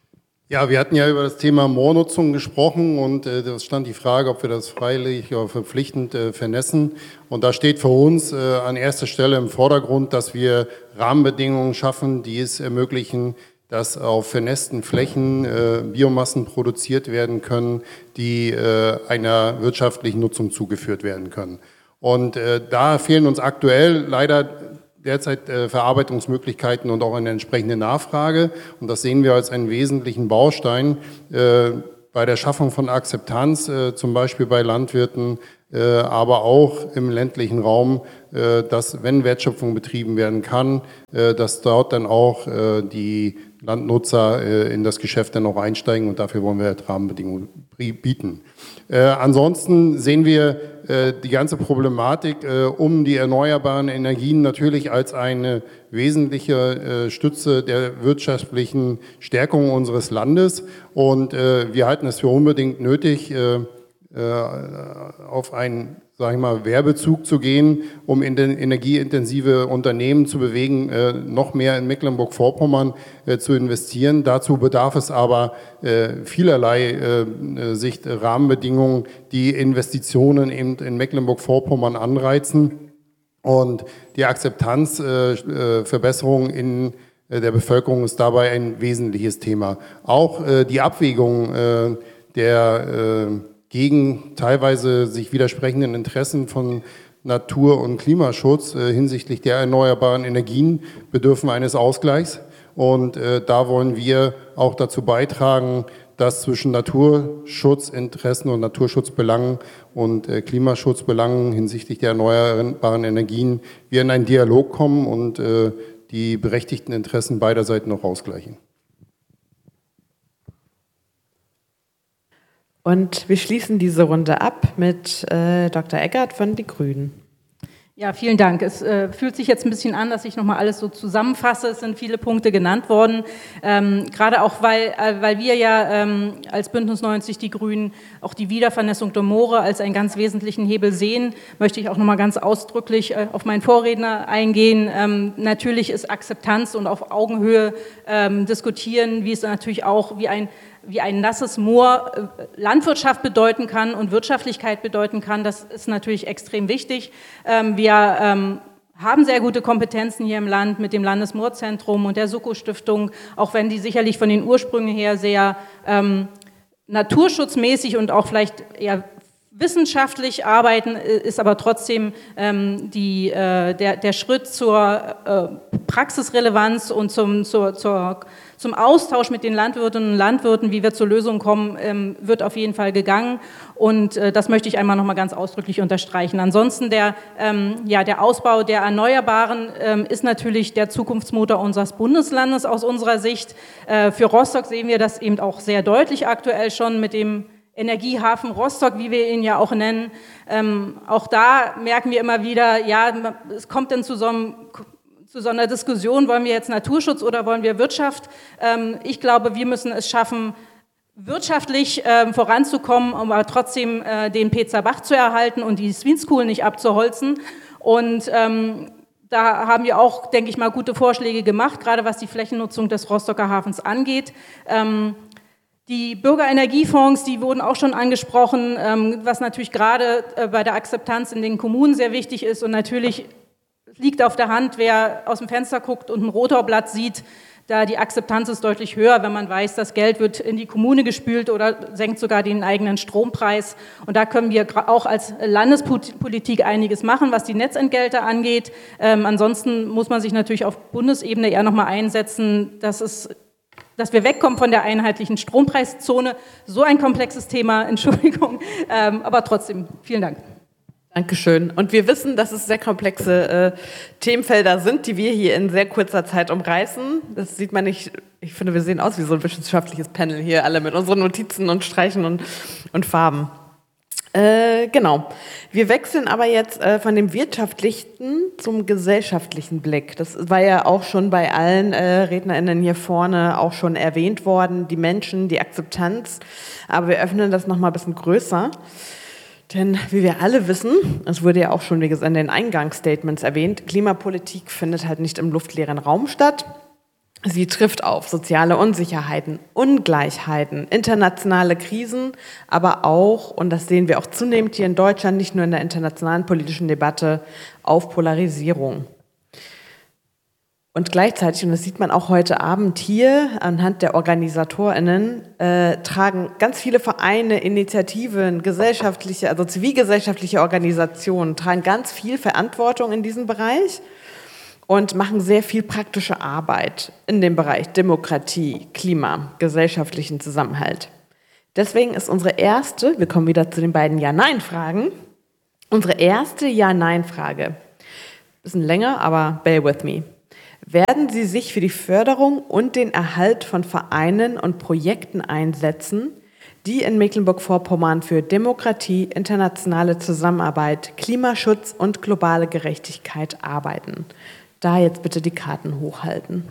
Ja, wir hatten ja über das Thema Moornutzung gesprochen und äh, da stand die Frage, ob wir das freiwillig oder verpflichtend äh, vernässen. Und da steht für uns äh, an erster Stelle im Vordergrund, dass wir Rahmenbedingungen schaffen, die es ermöglichen, dass auf vernässten Flächen äh, Biomassen produziert werden können, die äh, einer wirtschaftlichen Nutzung zugeführt werden können. Und äh, da fehlen uns aktuell leider derzeit äh, Verarbeitungsmöglichkeiten und auch eine entsprechende Nachfrage. Und das sehen wir als einen wesentlichen Baustein äh, bei der Schaffung von Akzeptanz, äh, zum Beispiel bei Landwirten, äh, aber auch im ländlichen Raum, äh, dass, wenn Wertschöpfung betrieben werden kann, äh, dass dort dann auch äh, die Landnutzer äh, in das Geschäft dann auch einsteigen und dafür wollen wir Rahmenbedingungen bieten. Äh, ansonsten sehen wir äh, die ganze Problematik äh, um die erneuerbaren Energien natürlich als eine wesentliche äh, Stütze der wirtschaftlichen Stärkung unseres Landes und äh, wir halten es für unbedingt nötig, äh, auf einen, sage ich mal, Werbezug zu gehen, um in den energieintensive Unternehmen zu bewegen, noch mehr in Mecklenburg-Vorpommern zu investieren. Dazu bedarf es aber vielerlei Sicht Rahmenbedingungen, die Investitionen eben in Mecklenburg-Vorpommern anreizen und die Akzeptanzverbesserung in der Bevölkerung ist dabei ein wesentliches Thema. Auch die Abwägung der gegen teilweise sich widersprechenden Interessen von Natur- und Klimaschutz äh, hinsichtlich der erneuerbaren Energien bedürfen eines Ausgleichs. Und äh, da wollen wir auch dazu beitragen, dass zwischen Naturschutzinteressen und Naturschutzbelangen und äh, Klimaschutzbelangen hinsichtlich der erneuerbaren Energien wir in einen Dialog kommen und äh, die berechtigten Interessen beider Seiten noch ausgleichen. Und wir schließen diese Runde ab mit äh, Doktor Eckert von Die Grünen. Ja, vielen Dank. Es äh, fühlt sich jetzt ein bisschen an, dass ich nochmal alles so zusammenfasse. Es sind viele Punkte genannt worden. Ähm, gerade auch, weil, äh, weil wir ja ähm, als Bündnis neunzig Die Grünen auch die Wiedervernässung der Moore als einen ganz wesentlichen Hebel sehen, möchte ich auch nochmal ganz ausdrücklich äh, auf meinen Vorredner eingehen. Ähm, natürlich ist Akzeptanz und auf Augenhöhe ähm, diskutieren, wie es natürlich auch wie ein wie ein nasses Moor Landwirtschaft bedeuten kann und Wirtschaftlichkeit bedeuten kann, das ist natürlich extrem wichtig. Wir haben sehr gute Kompetenzen hier im Land mit dem Landesmoorzentrum und der Soko-Stiftung, auch wenn die sicherlich von den Ursprüngen her sehr ähm, naturschutzmäßig und auch vielleicht eher wissenschaftlich arbeiten, ist aber trotzdem ähm, die, äh, der, der Schritt zur äh, Praxisrelevanz und zum, zur, zur, zum Austausch mit den Landwirtinnen und Landwirten, wie wir zur Lösung kommen, ähm, wird auf jeden Fall gegangen. Und äh, das möchte ich einmal noch mal ganz ausdrücklich unterstreichen. Ansonsten der, ähm, ja, der Ausbau der Erneuerbaren ähm, ist natürlich der Zukunftsmotor unseres Bundeslandes aus unserer Sicht. Äh, für Rostock sehen wir das eben auch sehr deutlich aktuell schon mit dem Energiehafen Rostock, wie wir ihn ja auch nennen. Ähm, auch da merken wir immer wieder, ja, es kommt dann zu so, einem, zu so einer Diskussion, wollen wir jetzt Naturschutz oder wollen wir Wirtschaft? Ähm, ich glaube, wir müssen es schaffen, wirtschaftlich äh, voranzukommen, um aber trotzdem äh, den Pezer Bach zu erhalten und die Sween School nicht abzuholzen. Und ähm, da haben wir auch, denke ich mal, gute Vorschläge gemacht, gerade was die Flächennutzung des Rostocker Hafens angeht. Ähm, Die Bürgerenergiefonds, die wurden auch schon angesprochen, was natürlich gerade bei der Akzeptanz in den Kommunen sehr wichtig ist. Und natürlich liegt auf der Hand, wer aus dem Fenster guckt und ein Rotorblatt sieht, da die Akzeptanz ist deutlich höher, wenn man weiß, das Geld wird in die Kommune gespült oder senkt sogar den eigenen Strompreis. Und da können wir auch als Landespolitik einiges machen, was die Netzentgelte angeht. Ähm, ansonsten muss man sich natürlich auf Bundesebene eher nochmal einsetzen, dass es dass wir wegkommen von der einheitlichen Strompreiszone. So ein komplexes Thema, Entschuldigung, ähm, aber trotzdem, vielen Dank. Dankeschön. Und wir wissen, dass es sehr komplexe äh, Themenfelder sind, die wir hier in sehr kurzer Zeit umreißen. Das sieht man nicht, ich finde, wir sehen aus wie so ein wissenschaftliches Panel hier, alle mit unseren Notizen und Streichen und, und Farben. Äh, genau. Wir wechseln aber jetzt äh, von dem wirtschaftlichen zum gesellschaftlichen Blick. Das war ja auch schon bei allen äh, RednerInnen hier vorne auch schon erwähnt worden, die Menschen, die Akzeptanz. Aber wir öffnen das nochmal ein bisschen größer. Denn wie wir alle wissen, es wurde ja auch schon wie gesagt in den Eingangsstatements erwähnt, Klimapolitik findet halt nicht im luftleeren Raum statt. Sie trifft auf soziale Unsicherheiten, Ungleichheiten, internationale Krisen, aber auch, und das sehen wir auch zunehmend hier in Deutschland, nicht nur in der internationalen politischen Debatte, auf Polarisierung. Und gleichzeitig, und das sieht man auch heute Abend hier anhand der OrganisatorInnen, äh, tragen ganz viele Vereine, Initiativen, gesellschaftliche, also zivilgesellschaftliche Organisationen, tragen ganz viel Verantwortung in diesem Bereich und machen sehr viel praktische Arbeit in dem Bereich Demokratie, Klima, gesellschaftlichen Zusammenhalt. Deswegen ist unsere erste, wir kommen wieder zu den beiden Ja-Nein-Fragen, unsere erste Ja-Nein-Frage, bisschen länger, aber bear with me. Werden Sie sich für die Förderung und den Erhalt von Vereinen und Projekten einsetzen, die in Mecklenburg-Vorpommern für Demokratie, internationale Zusammenarbeit, Klimaschutz und globale Gerechtigkeit arbeiten? Da jetzt bitte die Karten hochhalten.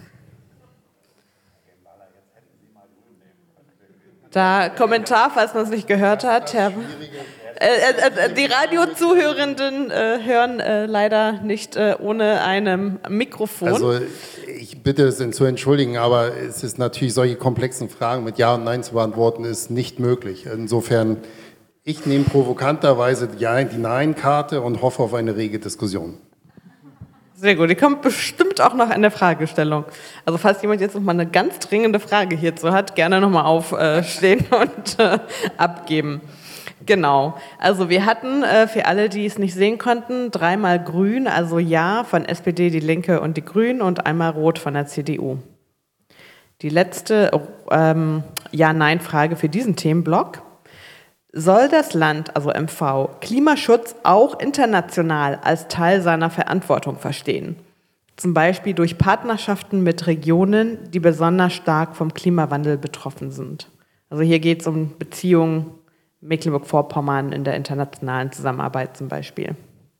Da Kommentar, falls man es nicht gehört hat. Herr, äh, äh, die Radiozuhörenden äh, hören äh, leider nicht äh, ohne einem Mikrofon. Also ich bitte es zu entschuldigen, aber es ist natürlich, solche komplexen Fragen mit Ja und Nein zu beantworten, ist nicht möglich. Insofern, ich nehme provokanterweise die Nein-Karte und hoffe auf eine rege Diskussion. Sehr gut, die kommt bestimmt auch noch in der Fragestellung. Also falls jemand jetzt noch mal eine ganz dringende Frage hierzu hat, gerne noch mal aufstehen und äh, abgeben. Genau, also wir hatten äh, für alle, die es nicht sehen konnten, dreimal grün, also Ja von S P D, die Linke und die Grünen und einmal rot von der C D U. Die letzte ähm, Ja-Nein-Frage für diesen Themenblock. Soll das Land, also M V, Klimaschutz auch international als Teil seiner Verantwortung verstehen? Zum Beispiel durch Partnerschaften mit Regionen, die besonders stark vom Klimawandel betroffen sind. Also hier geht es um Beziehungen Mecklenburg-Vorpommern in der internationalen Zusammenarbeit zum Beispiel.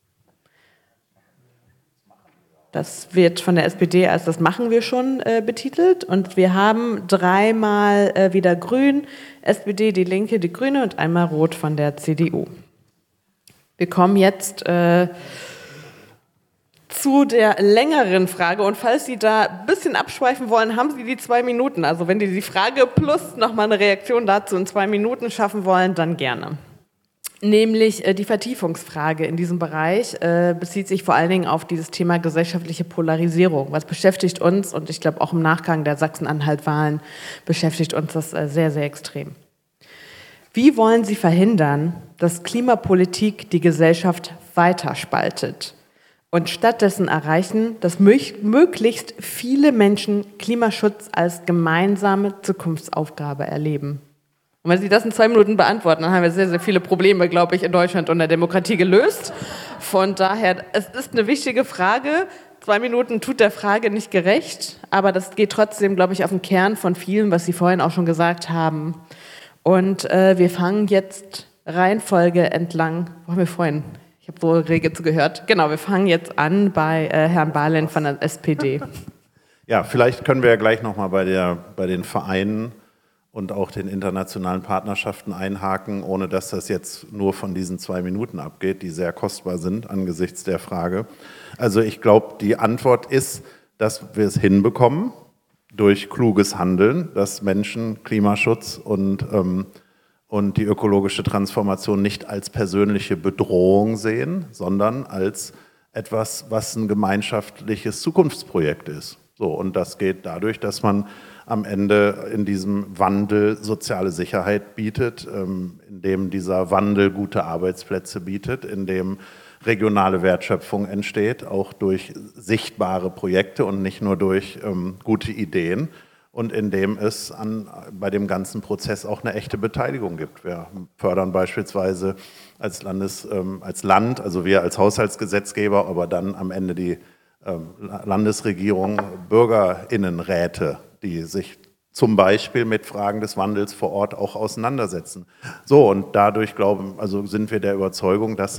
Das wird von der S P D als das machen wir schon äh, betitelt und wir haben dreimal äh, wieder grün, S P D, die Linke, die Grüne und einmal rot von der C D U. Wir kommen jetzt äh, zu der längeren Frage und falls Sie da ein bisschen abschweifen wollen, haben Sie die zwei Minuten. Also wenn Sie die Frage plus nochmal eine Reaktion dazu in zwei Minuten schaffen wollen, dann gerne. Nämlich äh, die Vertiefungsfrage in diesem Bereich äh, bezieht sich vor allen Dingen auf dieses Thema gesellschaftliche Polarisierung. Was beschäftigt uns, und ich glaube auch im Nachgang der Sachsen-Anhalt-Wahlen beschäftigt uns das äh, sehr, sehr extrem. Wie wollen Sie verhindern, dass Klimapolitik die Gesellschaft weiter spaltet und stattdessen erreichen, dass möglichst viele Menschen Klimaschutz als gemeinsame Zukunftsaufgabe erleben? Und wenn Sie das in zwei Minuten beantworten, dann haben wir sehr, sehr viele Probleme, glaube ich, in Deutschland und der Demokratie gelöst. Von daher, es ist eine wichtige Frage. Zwei Minuten tut der Frage nicht gerecht, aber das geht trotzdem, glaube ich, auf den Kern von vielem, was Sie vorhin auch schon gesagt haben. Und äh, wir fangen jetzt Reihenfolge entlang, wo haben wir vorhin? Ich habe so rege zugehört. Genau, wir fangen jetzt an bei äh, Herrn Bahlen von der S P D. Ja, vielleicht können wir ja gleich nochmal bei, der, bei den Vereinen und auch den internationalen Partnerschaften einhaken, ohne dass das jetzt nur von diesen zwei Minuten abgeht, die sehr kostbar sind angesichts der Frage. Also ich glaube, die Antwort ist, dass wir es hinbekommen, durch kluges Handeln, dass Menschen Klimaschutz und, ähm, und die ökologische Transformation nicht als persönliche Bedrohung sehen, sondern als etwas, was ein gemeinschaftliches Zukunftsprojekt ist. So, und das geht dadurch, dass man am Ende in diesem Wandel soziale Sicherheit bietet, ähm, indem dieser Wandel gute Arbeitsplätze bietet, indem regionale Wertschöpfung entsteht, auch durch sichtbare Projekte und nicht nur durch ähm, gute Ideen und indem es an, bei dem ganzen Prozess auch eine echte Beteiligung gibt. Wir fördern beispielsweise als, Landes, ähm, als Land, also wir als Haushaltsgesetzgeber, aber dann am Ende die ähm, Landesregierung, BürgerInnenräte, die sich zum Beispiel mit Fragen des Wandels vor Ort auch auseinandersetzen. So, und dadurch glauben, also sind wir der Überzeugung, dass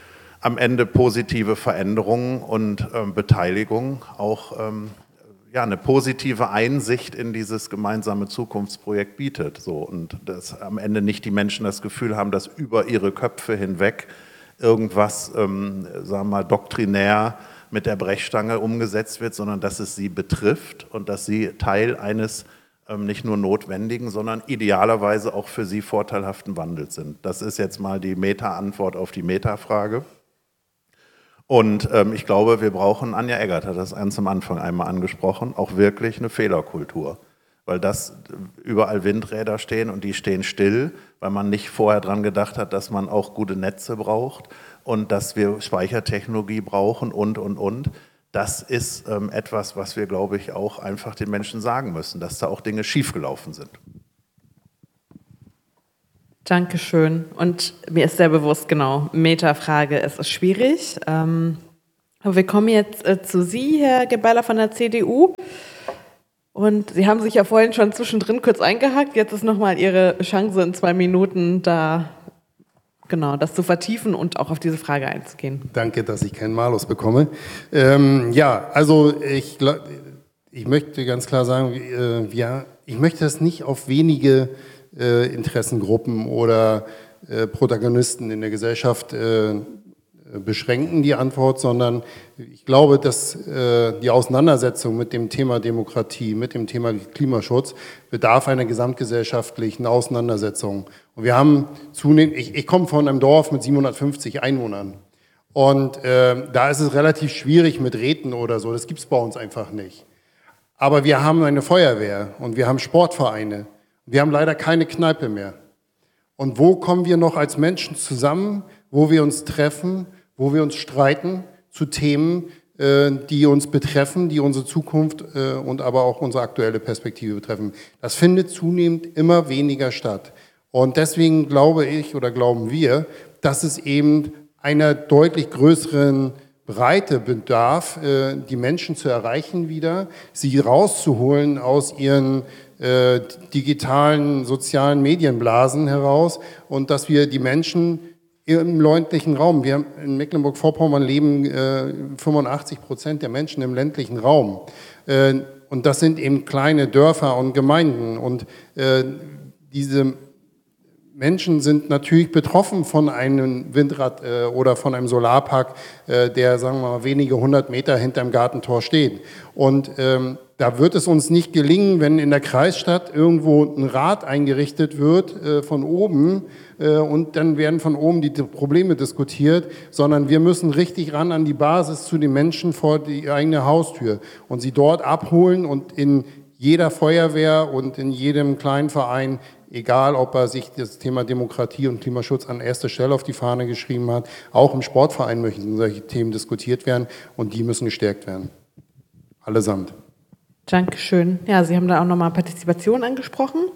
am Ende positive Veränderungen und ähm, Beteiligung auch ähm, ja, eine positive Einsicht in dieses gemeinsame Zukunftsprojekt bietet. So, und dass am Ende nicht die Menschen das Gefühl haben, dass über ihre Köpfe hinweg irgendwas, ähm, sagen wir mal, doktrinär mit der Brechstange umgesetzt wird, sondern dass es sie betrifft und dass sie Teil eines ähm, nicht nur notwendigen, sondern idealerweise auch für sie vorteilhaften Wandels sind. Das ist jetzt mal die Meta-Antwort auf die Meta-Frage. Und ähm, ich glaube, wir brauchen, Anja Eggert hat das ganz am Anfang einmal angesprochen, auch wirklich eine Fehlerkultur. Weil das überall Windräder stehen und die stehen still, weil man nicht vorher dran gedacht hat, dass man auch gute Netze braucht und dass wir Speichertechnologie brauchen und, und, und. Das ist ähm, etwas, was wir, glaube ich, auch einfach den Menschen sagen müssen, dass da auch Dinge schiefgelaufen sind. Dankeschön. Und mir ist sehr bewusst, genau, Metafrage, es ist schwierig. Ähm, aber wir kommen jetzt äh, zu Sie, Herr Geballer von der C D U. Und Sie haben sich ja vorhin schon zwischendrin kurz eingehakt. Jetzt ist nochmal Ihre Chance in zwei Minuten, da genau das zu vertiefen und auch auf diese Frage einzugehen. Danke, dass ich keinen Malus bekomme. Ähm, ja, also ich, ich möchte ganz klar sagen, äh, ja, ich möchte das nicht auf wenige äh, Interessengruppen oder äh, Protagonisten in der Gesellschaft äh, beschränken, die Antwort, sondern ich glaube, dass äh, die Auseinandersetzung mit dem Thema Demokratie, mit dem Thema Klimaschutz bedarf einer gesamtgesellschaftlichen Auseinandersetzung. Und wir haben zunehmend, ich, ich komme von einem Dorf mit siebenhundertfünfzig Einwohnern und äh, da ist es relativ schwierig mit Räten oder so, das gibt es bei uns einfach nicht. Aber wir haben eine Feuerwehr und wir haben Sportvereine, wir haben leider keine Kneipe mehr. Und wo kommen wir noch als Menschen zusammen, wo wir uns treffen, wo wir uns streiten zu Themen, äh, die uns betreffen, die unsere Zukunft äh, und aber auch unsere aktuelle Perspektive betreffen. Das findet zunehmend immer weniger statt. Und deswegen glaube ich oder glauben wir, dass es eben einer deutlich größeren Breite bedarf, äh, die Menschen zu erreichen wieder, sie rauszuholen aus ihren äh, digitalen, sozialen Medienblasen heraus und dass wir die Menschen im ländlichen Raum, wir haben in Mecklenburg-Vorpommern leben äh, fünfundachtzig Prozent der Menschen im ländlichen Raum. Äh, und das sind eben kleine Dörfer und Gemeinden. Und äh, diese Menschen sind natürlich betroffen von einem Windrad äh, oder von einem Solarpark, äh, der, sagen wir mal, wenige hundert Meter hinterm Gartentor steht. Und ähm, da wird es uns nicht gelingen, wenn in der Kreisstadt irgendwo ein Rad eingerichtet wird äh, von oben äh, und dann werden von oben die Probleme diskutiert, sondern wir müssen richtig ran an die Basis zu den Menschen vor die eigene Haustür und sie dort abholen und in jeder Feuerwehr und in jedem kleinen Verein, egal ob er sich das Thema Demokratie und Klimaschutz an erster Stelle auf die Fahne geschrieben hat, auch im Sportverein möchten solche Themen diskutiert werden und die müssen gestärkt werden. Allesamt. Dankeschön. Ja, Sie haben da auch nochmal Partizipation angesprochen.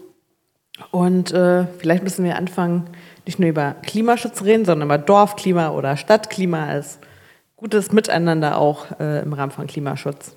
Und äh, vielleicht müssen wir anfangen, nicht nur über Klimaschutz reden, sondern über Dorfklima oder Stadtklima als gutes Miteinander auch äh, im Rahmen von Klimaschutz.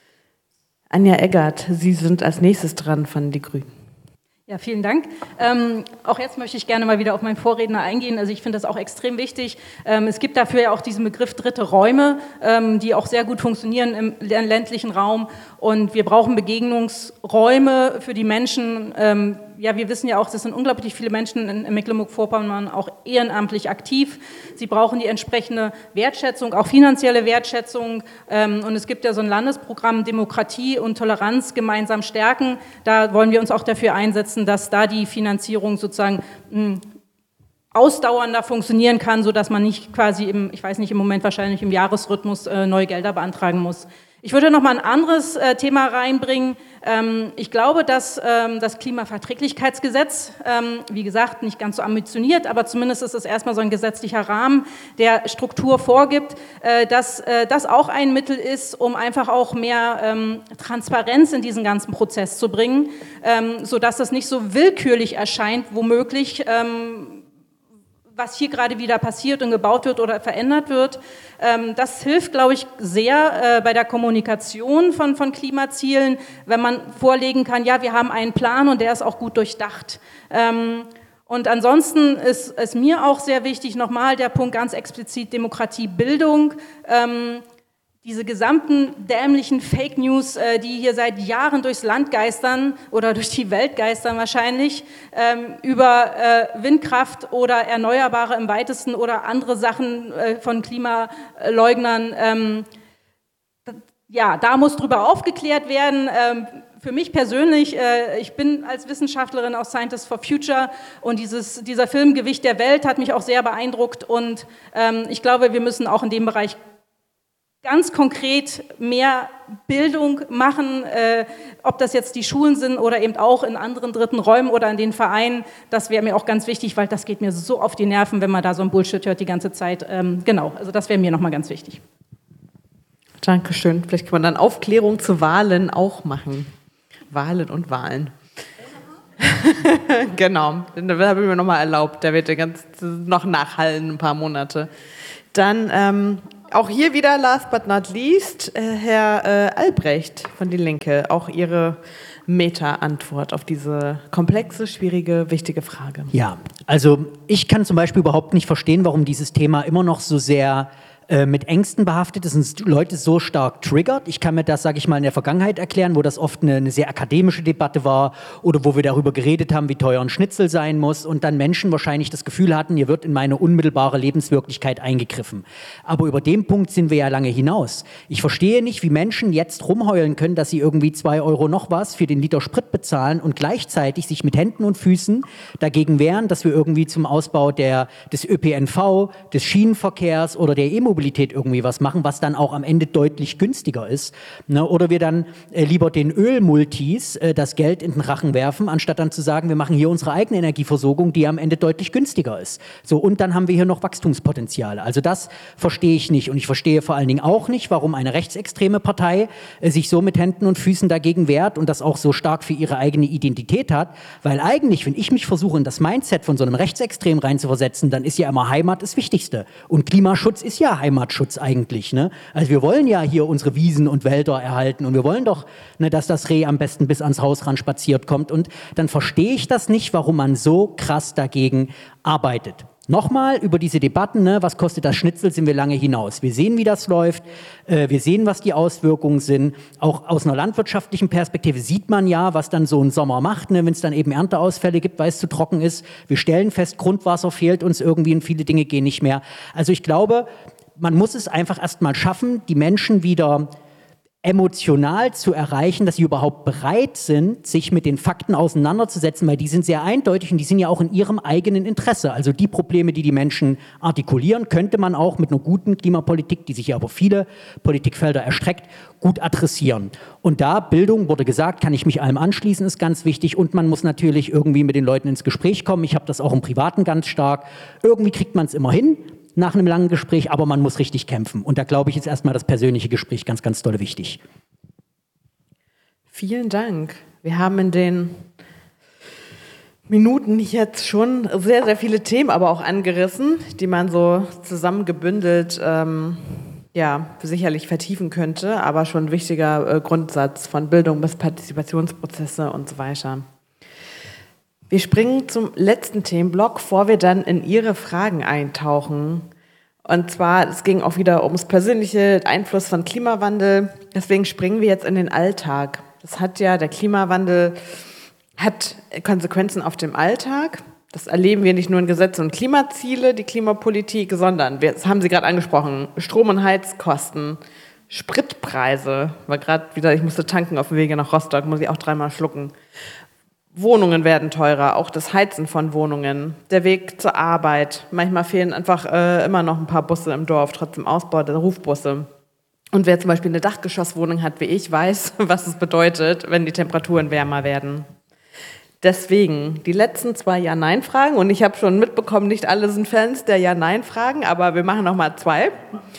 Anja Eggert, Sie sind als nächstes dran von die Grünen. Ja, vielen Dank. Ähm, auch jetzt möchte ich gerne mal wieder auf meinen Vorredner eingehen. Also ich finde das auch extrem wichtig. Ähm, es gibt dafür ja auch diesen Begriff dritte Räume, ähm, die auch sehr gut funktionieren im ländlichen Raum. Und wir brauchen Begegnungsräume für die Menschen. Ähm, ja, wir wissen ja auch, es sind unglaublich viele Menschen in, in Mecklenburg-Vorpommern auch ehrenamtlich aktiv. Sie brauchen die entsprechende Wertschätzung, auch finanzielle Wertschätzung. Ähm, und es gibt ja so ein Landesprogramm Demokratie und Toleranz gemeinsam stärken. Da wollen wir uns auch dafür einsetzen, dass da die Finanzierung sozusagen mh, ausdauernder funktionieren kann, sodass man nicht quasi im, ich weiß nicht, im Moment wahrscheinlich im Jahresrhythmus äh, neue Gelder beantragen muss. Ich würde noch mal ein anderes äh, Thema reinbringen. Ähm, ich glaube, dass ähm, das Klimaverträglichkeitsgesetz, ähm, wie gesagt, nicht ganz so ambitioniert, aber zumindest ist es erstmal so ein gesetzlicher Rahmen, der Struktur vorgibt, äh, dass äh, das auch ein Mittel ist, um einfach auch mehr ähm, Transparenz in diesen ganzen Prozess zu bringen, ähm, sodass das nicht so willkürlich erscheint, womöglich, ähm, was hier gerade wieder passiert und gebaut wird oder verändert wird. Das hilft, glaube ich, sehr bei der Kommunikation von, von Klimazielen, wenn man vorlegen kann, ja, wir haben einen Plan und der ist auch gut durchdacht. Und ansonsten ist es mir auch sehr wichtig, nochmal der Punkt ganz explizit Demokratiebildung. Diese gesamten dämlichen Fake News, äh, die hier seit Jahren durchs Land geistern oder durch die Welt geistern wahrscheinlich, ähm, über äh, Windkraft oder Erneuerbare im weitesten oder andere Sachen äh, von Klimaleugnern, ähm, ja, da muss drüber aufgeklärt werden. Ähm, für mich persönlich, äh, ich bin als Wissenschaftlerin aus Scientists for Future und dieses, dieser Film Gewicht der Welt hat mich auch sehr beeindruckt und ähm, ich glaube, wir müssen auch in dem Bereich ganz konkret mehr Bildung machen, äh, ob das jetzt die Schulen sind oder eben auch in anderen dritten Räumen oder in den Vereinen, das wäre mir auch ganz wichtig, weil das geht mir so auf die Nerven, wenn man da so ein Bullshit hört die ganze Zeit. Ähm, genau, also das wäre mir nochmal ganz wichtig. Dankeschön. Vielleicht kann man dann Aufklärung zu Wahlen auch machen. Wahlen und Wahlen. Genau, das habe ich mir nochmal erlaubt. Der wird ja ganz noch nachhallen, ein paar Monate. Dann ähm, auch hier wieder, last but not least, äh, Herr äh, Albrecht von Die Linke. Auch Ihre Meta-Antwort auf diese komplexe, schwierige, wichtige Frage. Ja, also ich kann zum Beispiel überhaupt nicht verstehen, warum dieses Thema immer noch so sehr mit Ängsten behaftet ist und Leute so stark triggert. Ich kann mir das, sage ich mal, in der Vergangenheit erklären, wo das oft eine, eine sehr akademische Debatte war oder wo wir darüber geredet haben, wie teuer ein Schnitzel sein muss und dann Menschen wahrscheinlich das Gefühl hatten, hier wird in meine unmittelbare Lebenswirklichkeit eingegriffen. Aber über den Punkt sind wir ja lange hinaus. Ich verstehe nicht, wie Menschen jetzt rumheulen können, dass sie irgendwie zwei Euro noch was für den Liter Sprit bezahlen und gleichzeitig sich mit Händen und Füßen dagegen wehren, dass wir irgendwie zum Ausbau der, des Ö P N V, des Schienenverkehrs oder der E-Mobilität irgendwie was machen, was dann auch am Ende deutlich günstiger ist. Ne? Oder wir dann äh, lieber den Ölmultis äh, das Geld in den Rachen werfen, anstatt dann zu sagen, wir machen hier unsere eigene Energieversorgung, die am Ende deutlich günstiger ist. So, und dann haben wir hier noch Wachstumspotenziale. Also das verstehe ich nicht. Und ich verstehe vor allen Dingen auch nicht, warum eine rechtsextreme Partei äh, sich so mit Händen und Füßen dagegen wehrt und das auch so stark für ihre eigene Identität hat. Weil eigentlich, wenn ich mich versuche, in das Mindset von so einem Rechtsextrem reinzuversetzen, dann ist ja immer Heimat das Wichtigste. Und Klimaschutz ist ja Heimat. Heimatschutz eigentlich. Ne? Also wir wollen ja hier unsere Wiesen und Wälder erhalten und wir wollen doch, ne, dass das Reh am besten bis ans Haus ran spaziert kommt und dann verstehe ich das nicht, warum man so krass dagegen arbeitet. Nochmal über diese Debatten, ne, was kostet das Schnitzel, sind wir lange hinaus. Wir sehen, wie das läuft, äh, wir sehen, was die Auswirkungen sind. Auch aus einer landwirtschaftlichen Perspektive sieht man ja, was dann so ein Sommer macht, ne, wenn es dann eben Ernteausfälle gibt, weil es zu trocken ist. Wir stellen fest, Grundwasser fehlt uns irgendwie und viele Dinge gehen nicht mehr. Also ich glaube, man muss es einfach erst mal schaffen, die Menschen wieder emotional zu erreichen, dass sie überhaupt bereit sind, sich mit den Fakten auseinanderzusetzen, weil die sind sehr eindeutig und die sind ja auch in ihrem eigenen Interesse. Also die Probleme, die die Menschen artikulieren, könnte man auch mit einer guten Klimapolitik, die sich ja über viele Politikfelder erstreckt, gut adressieren. Und da, Bildung, wurde gesagt, kann ich mich allem anschließen, ist ganz wichtig und man muss natürlich irgendwie mit den Leuten ins Gespräch kommen. Ich habe das auch im Privaten ganz stark. Irgendwie kriegt man es immer hin, nach einem langen Gespräch, aber man muss richtig kämpfen. Und da glaube ich, ist erstmal das persönliche Gespräch ganz, ganz doll wichtig. Vielen Dank. Wir haben in den Minuten jetzt schon sehr, sehr viele Themen aber auch angerissen, die man so zusammengebündelt ähm, ja, sicherlich vertiefen könnte, aber schon ein wichtiger äh, Grundsatz von Bildung bis Partizipationsprozesse und so weiter. Wir springen zum letzten Themenblock, bevor wir dann in Ihre Fragen eintauchen. Und zwar, es ging auch wieder ums persönliche Einfluss von Klimawandel. Deswegen springen wir jetzt in den Alltag. Das hat ja, der Klimawandel hat Konsequenzen auf dem Alltag. Das erleben wir nicht nur in Gesetze und Klimaziele, die Klimapolitik, sondern, wir, das haben Sie gerade angesprochen, Strom- und Heizkosten, Spritpreise. War gerade wieder, ich musste tanken auf dem Wege nach Rostock, muss ich auch dreimal schlucken. Wohnungen werden teurer, auch das Heizen von Wohnungen, der Weg zur Arbeit. Manchmal fehlen einfach äh, immer noch ein paar Busse im Dorf, trotz dem Ausbau der Rufbusse. Und wer zum Beispiel eine Dachgeschosswohnung hat wie ich, weiß, was es bedeutet, wenn die Temperaturen wärmer werden. Deswegen die letzten zwei Ja-Nein-Fragen. Und ich habe schon mitbekommen, nicht alle sind Fans der Ja-Nein-Fragen, aber wir machen noch mal zwei.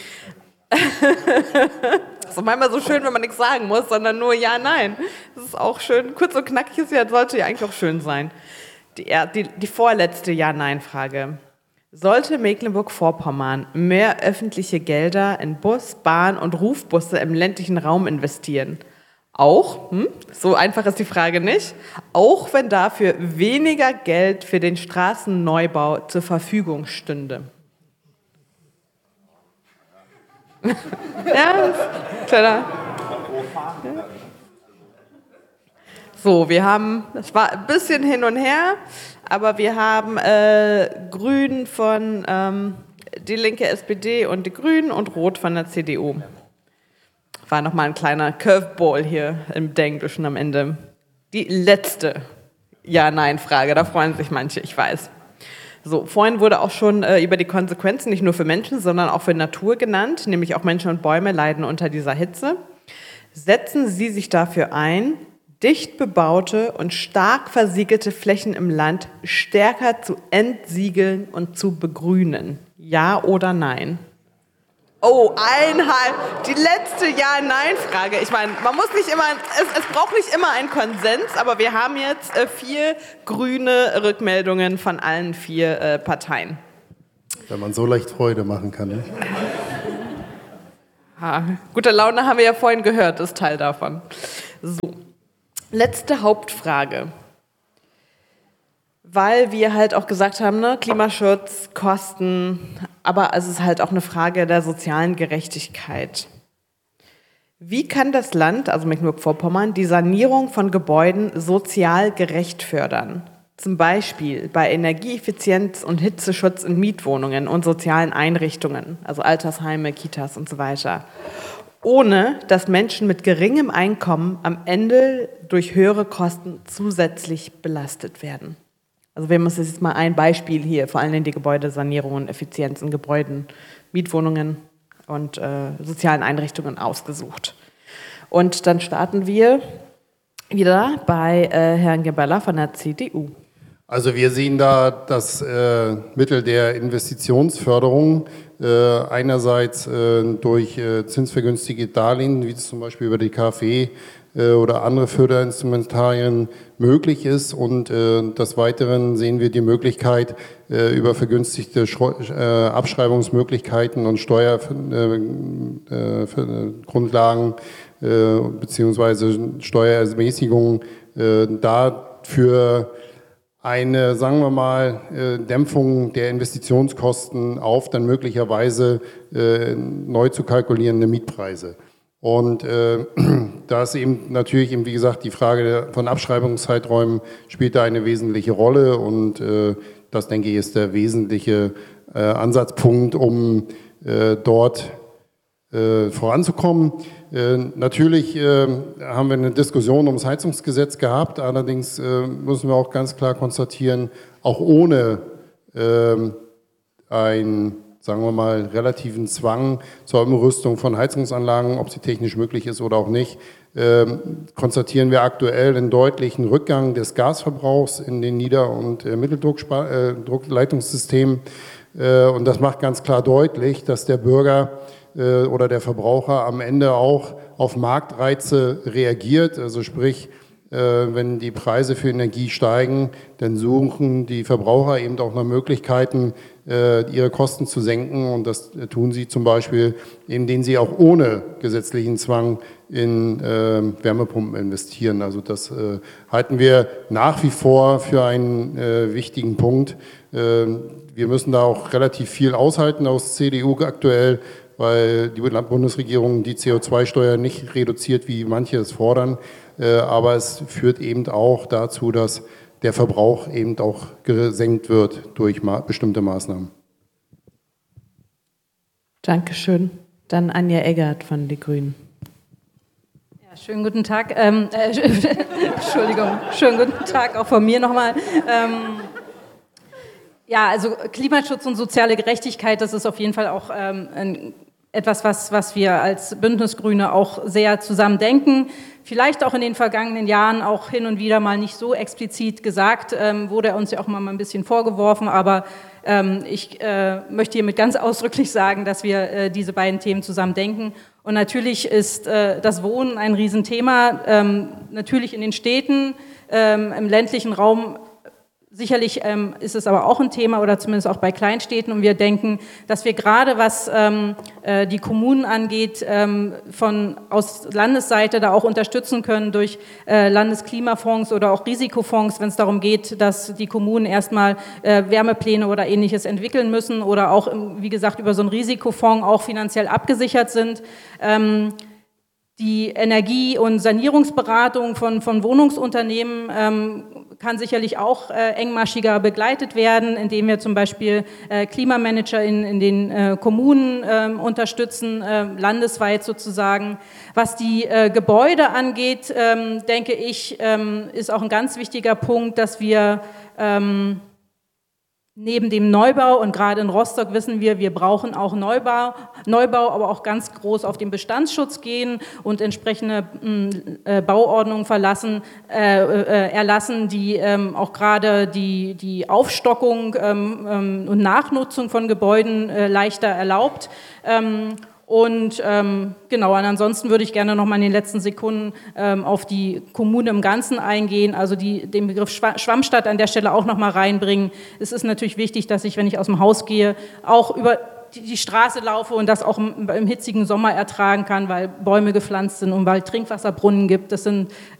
Das ist manchmal so schön, wenn man nichts sagen muss, sondern nur Ja, Nein. Das ist auch schön. Kurz und knackig ist ja, sollte ja eigentlich auch schön sein. Die, die, die vorletzte Ja-Nein-Frage. Sollte Mecklenburg-Vorpommern mehr öffentliche Gelder in Bus, Bahn und Rufbusse im ländlichen Raum investieren? Auch, hm, so einfach ist die Frage nicht, auch wenn dafür weniger Geld für den Straßenneubau zur Verfügung stünde? Ja, klar. So, wir haben, das war ein bisschen hin und her, aber wir haben äh, Grün von ähm, die linke S P D und die Grünen und Rot von der C D U. War nochmal ein kleiner Curveball hier im Denglischen am Ende. Die letzte Ja-Nein-Frage, da freuen sich manche, ich weiß. So, vorhin wurde auch schon äh, über die Konsequenzen nicht nur für Menschen, sondern auch für Natur genannt, nämlich auch Menschen und Bäume leiden unter dieser Hitze. Setzen Sie sich dafür ein, dicht bebaute und stark versiegelte Flächen im Land stärker zu entsiegeln und zu begrünen? Ja oder nein? Oh, einhalb. Die letzte Ja-Nein-Frage. Ich meine, man muss nicht immer, es, es braucht nicht immer einen Konsens, aber wir haben jetzt äh, vier grüne Rückmeldungen von allen vier äh, Parteien. Wenn man so leicht Freude machen kann. Ne? Ha, gute Laune haben wir ja vorhin gehört, ist Teil davon. So, letzte Hauptfrage. Weil wir halt auch gesagt haben, ne, Klimaschutz, Kosten, aber es ist halt auch eine Frage der sozialen Gerechtigkeit. Wie kann das Land, also Mecklenburg-Vorpommern, die Sanierung von Gebäuden sozial gerecht fördern? Zum Beispiel bei Energieeffizienz und Hitzeschutz in Mietwohnungen und sozialen Einrichtungen, also Altersheime, Kitas und so weiter, ohne dass Menschen mit geringem Einkommen am Ende durch höhere Kosten zusätzlich belastet werden. Also wir haben uns jetzt mal ein Beispiel hier, vor allem die Gebäudesanierung und Effizienz in Gebäuden, Mietwohnungen und äh, sozialen Einrichtungen ausgesucht. Und dann starten wir wieder bei äh, Herrn Gebeller von der C D U. Also wir sehen da das äh, Mittel der Investitionsförderung äh, einerseits äh, durch äh, zinsvergünstigte Darlehen, wie es zum Beispiel über die KfW äh, oder andere Förderinstrumentarien möglich ist, und äh, des Weiteren sehen wir die Möglichkeit äh, über vergünstigte Schro äh, Abschreibungsmöglichkeiten und Steuergrundlagen äh, äh, beziehungsweise Steuerermäßigungen äh, dafür eine, sagen wir mal, Dämpfung der Investitionskosten auf dann möglicherweise äh, neu zu kalkulierende Mietpreise. Und äh, da ist eben natürlich, eben, wie gesagt, die Frage von Abschreibungszeiträumen spielt da eine wesentliche Rolle, und äh, das, denke ich, ist der wesentliche äh, Ansatzpunkt, um äh, dort äh, voranzukommen. Äh, natürlich äh, haben wir eine Diskussion ums Heizungsgesetz gehabt, allerdings äh, müssen wir auch ganz klar konstatieren, auch ohne äh, einen, sagen wir mal, relativen Zwang zur Umrüstung von Heizungsanlagen, ob sie technisch möglich ist oder auch nicht, äh, konstatieren wir aktuell einen deutlichen Rückgang des Gasverbrauchs in den Nieder- und äh, Mitteldruckleitungssystemen. Äh, und das macht ganz klar deutlich, dass der Bürger oder der Verbraucher am Ende auch auf Marktreize reagiert. Also sprich, wenn die Preise für Energie steigen, dann suchen die Verbraucher eben auch nach Möglichkeiten, ihre Kosten zu senken. Und das tun sie zum Beispiel, indem sie auch ohne gesetzlichen Zwang in Wärmepumpen investieren. Also das halten wir nach wie vor für einen wichtigen Punkt. Wir müssen da auch relativ viel aushalten aus C D U aktuell, weil die Bundesregierung die C O zwei Steuer nicht reduziert, wie manche es fordern. Aber es führt eben auch dazu, dass der Verbrauch eben auch gesenkt wird durch bestimmte Maßnahmen. Dankeschön. Dann Anja Eggert von den Grünen. Ja, schönen guten Tag. Ähm, äh, Entschuldigung, schönen guten Tag auch von mir nochmal. Ähm, ja, also Klimaschutz und soziale Gerechtigkeit, das ist auf jeden Fall auch ähm, ein etwas, was, was wir als Bündnisgrüne auch sehr zusammen denken. Vielleicht auch in den vergangenen Jahren auch hin und wieder mal nicht so explizit gesagt, ähm, wurde uns ja auch mal ein bisschen vorgeworfen, aber ähm, ich äh, möchte hiermit ganz ausdrücklich sagen, dass wir äh, diese beiden Themen zusammen denken. Und natürlich ist äh, das Wohnen ein Riesenthema, ähm, natürlich in den Städten, ähm, im ländlichen Raum. Sicherlich ähm, ist es aber auch ein Thema, oder zumindest auch bei Kleinstädten, und wir denken, dass wir gerade, was ähm, äh, die Kommunen angeht, ähm, von aus Landesseite da auch unterstützen können durch äh, Landesklimafonds oder auch Risikofonds, wenn es darum geht, dass die Kommunen erstmal äh, Wärmepläne oder Ähnliches entwickeln müssen oder auch, wie gesagt, über so einen Risikofonds auch finanziell abgesichert sind. Ähm, Die Energie- und Sanierungsberatung von, von Wohnungsunternehmen ähm, kann sicherlich auch äh, engmaschiger begleitet werden, indem wir zum Beispiel äh, Klimamanager in, in den äh, Kommunen äh, unterstützen, äh, landesweit sozusagen. Was die äh, Gebäude angeht, ähm, denke ich, ähm, ist auch ein ganz wichtiger Punkt, dass wir ähm, neben dem Neubau, und gerade in Rostock wissen wir, wir brauchen auch Neubau, Neubau, aber auch ganz groß auf den Bestandsschutz gehen und entsprechende äh, Bauordnungen verlassen, äh, äh, erlassen, die ähm, auch gerade die, die Aufstockung ähm, ähm, und Nachnutzung von Gebäuden äh, leichter erlaubt. Ähm, Und ähm, genau, und ansonsten würde ich gerne noch mal in den letzten Sekunden ähm, auf die Kommune im Ganzen eingehen, also die, den Begriff Schwammstadt an der Stelle auch noch mal reinbringen. Es ist natürlich wichtig, dass ich, wenn ich aus dem Haus gehe, auch über die, die Straße laufe und das auch im, im hitzigen Sommer ertragen kann, weil Bäume gepflanzt sind und weil Trinkwasserbrunnen gibt. Das sind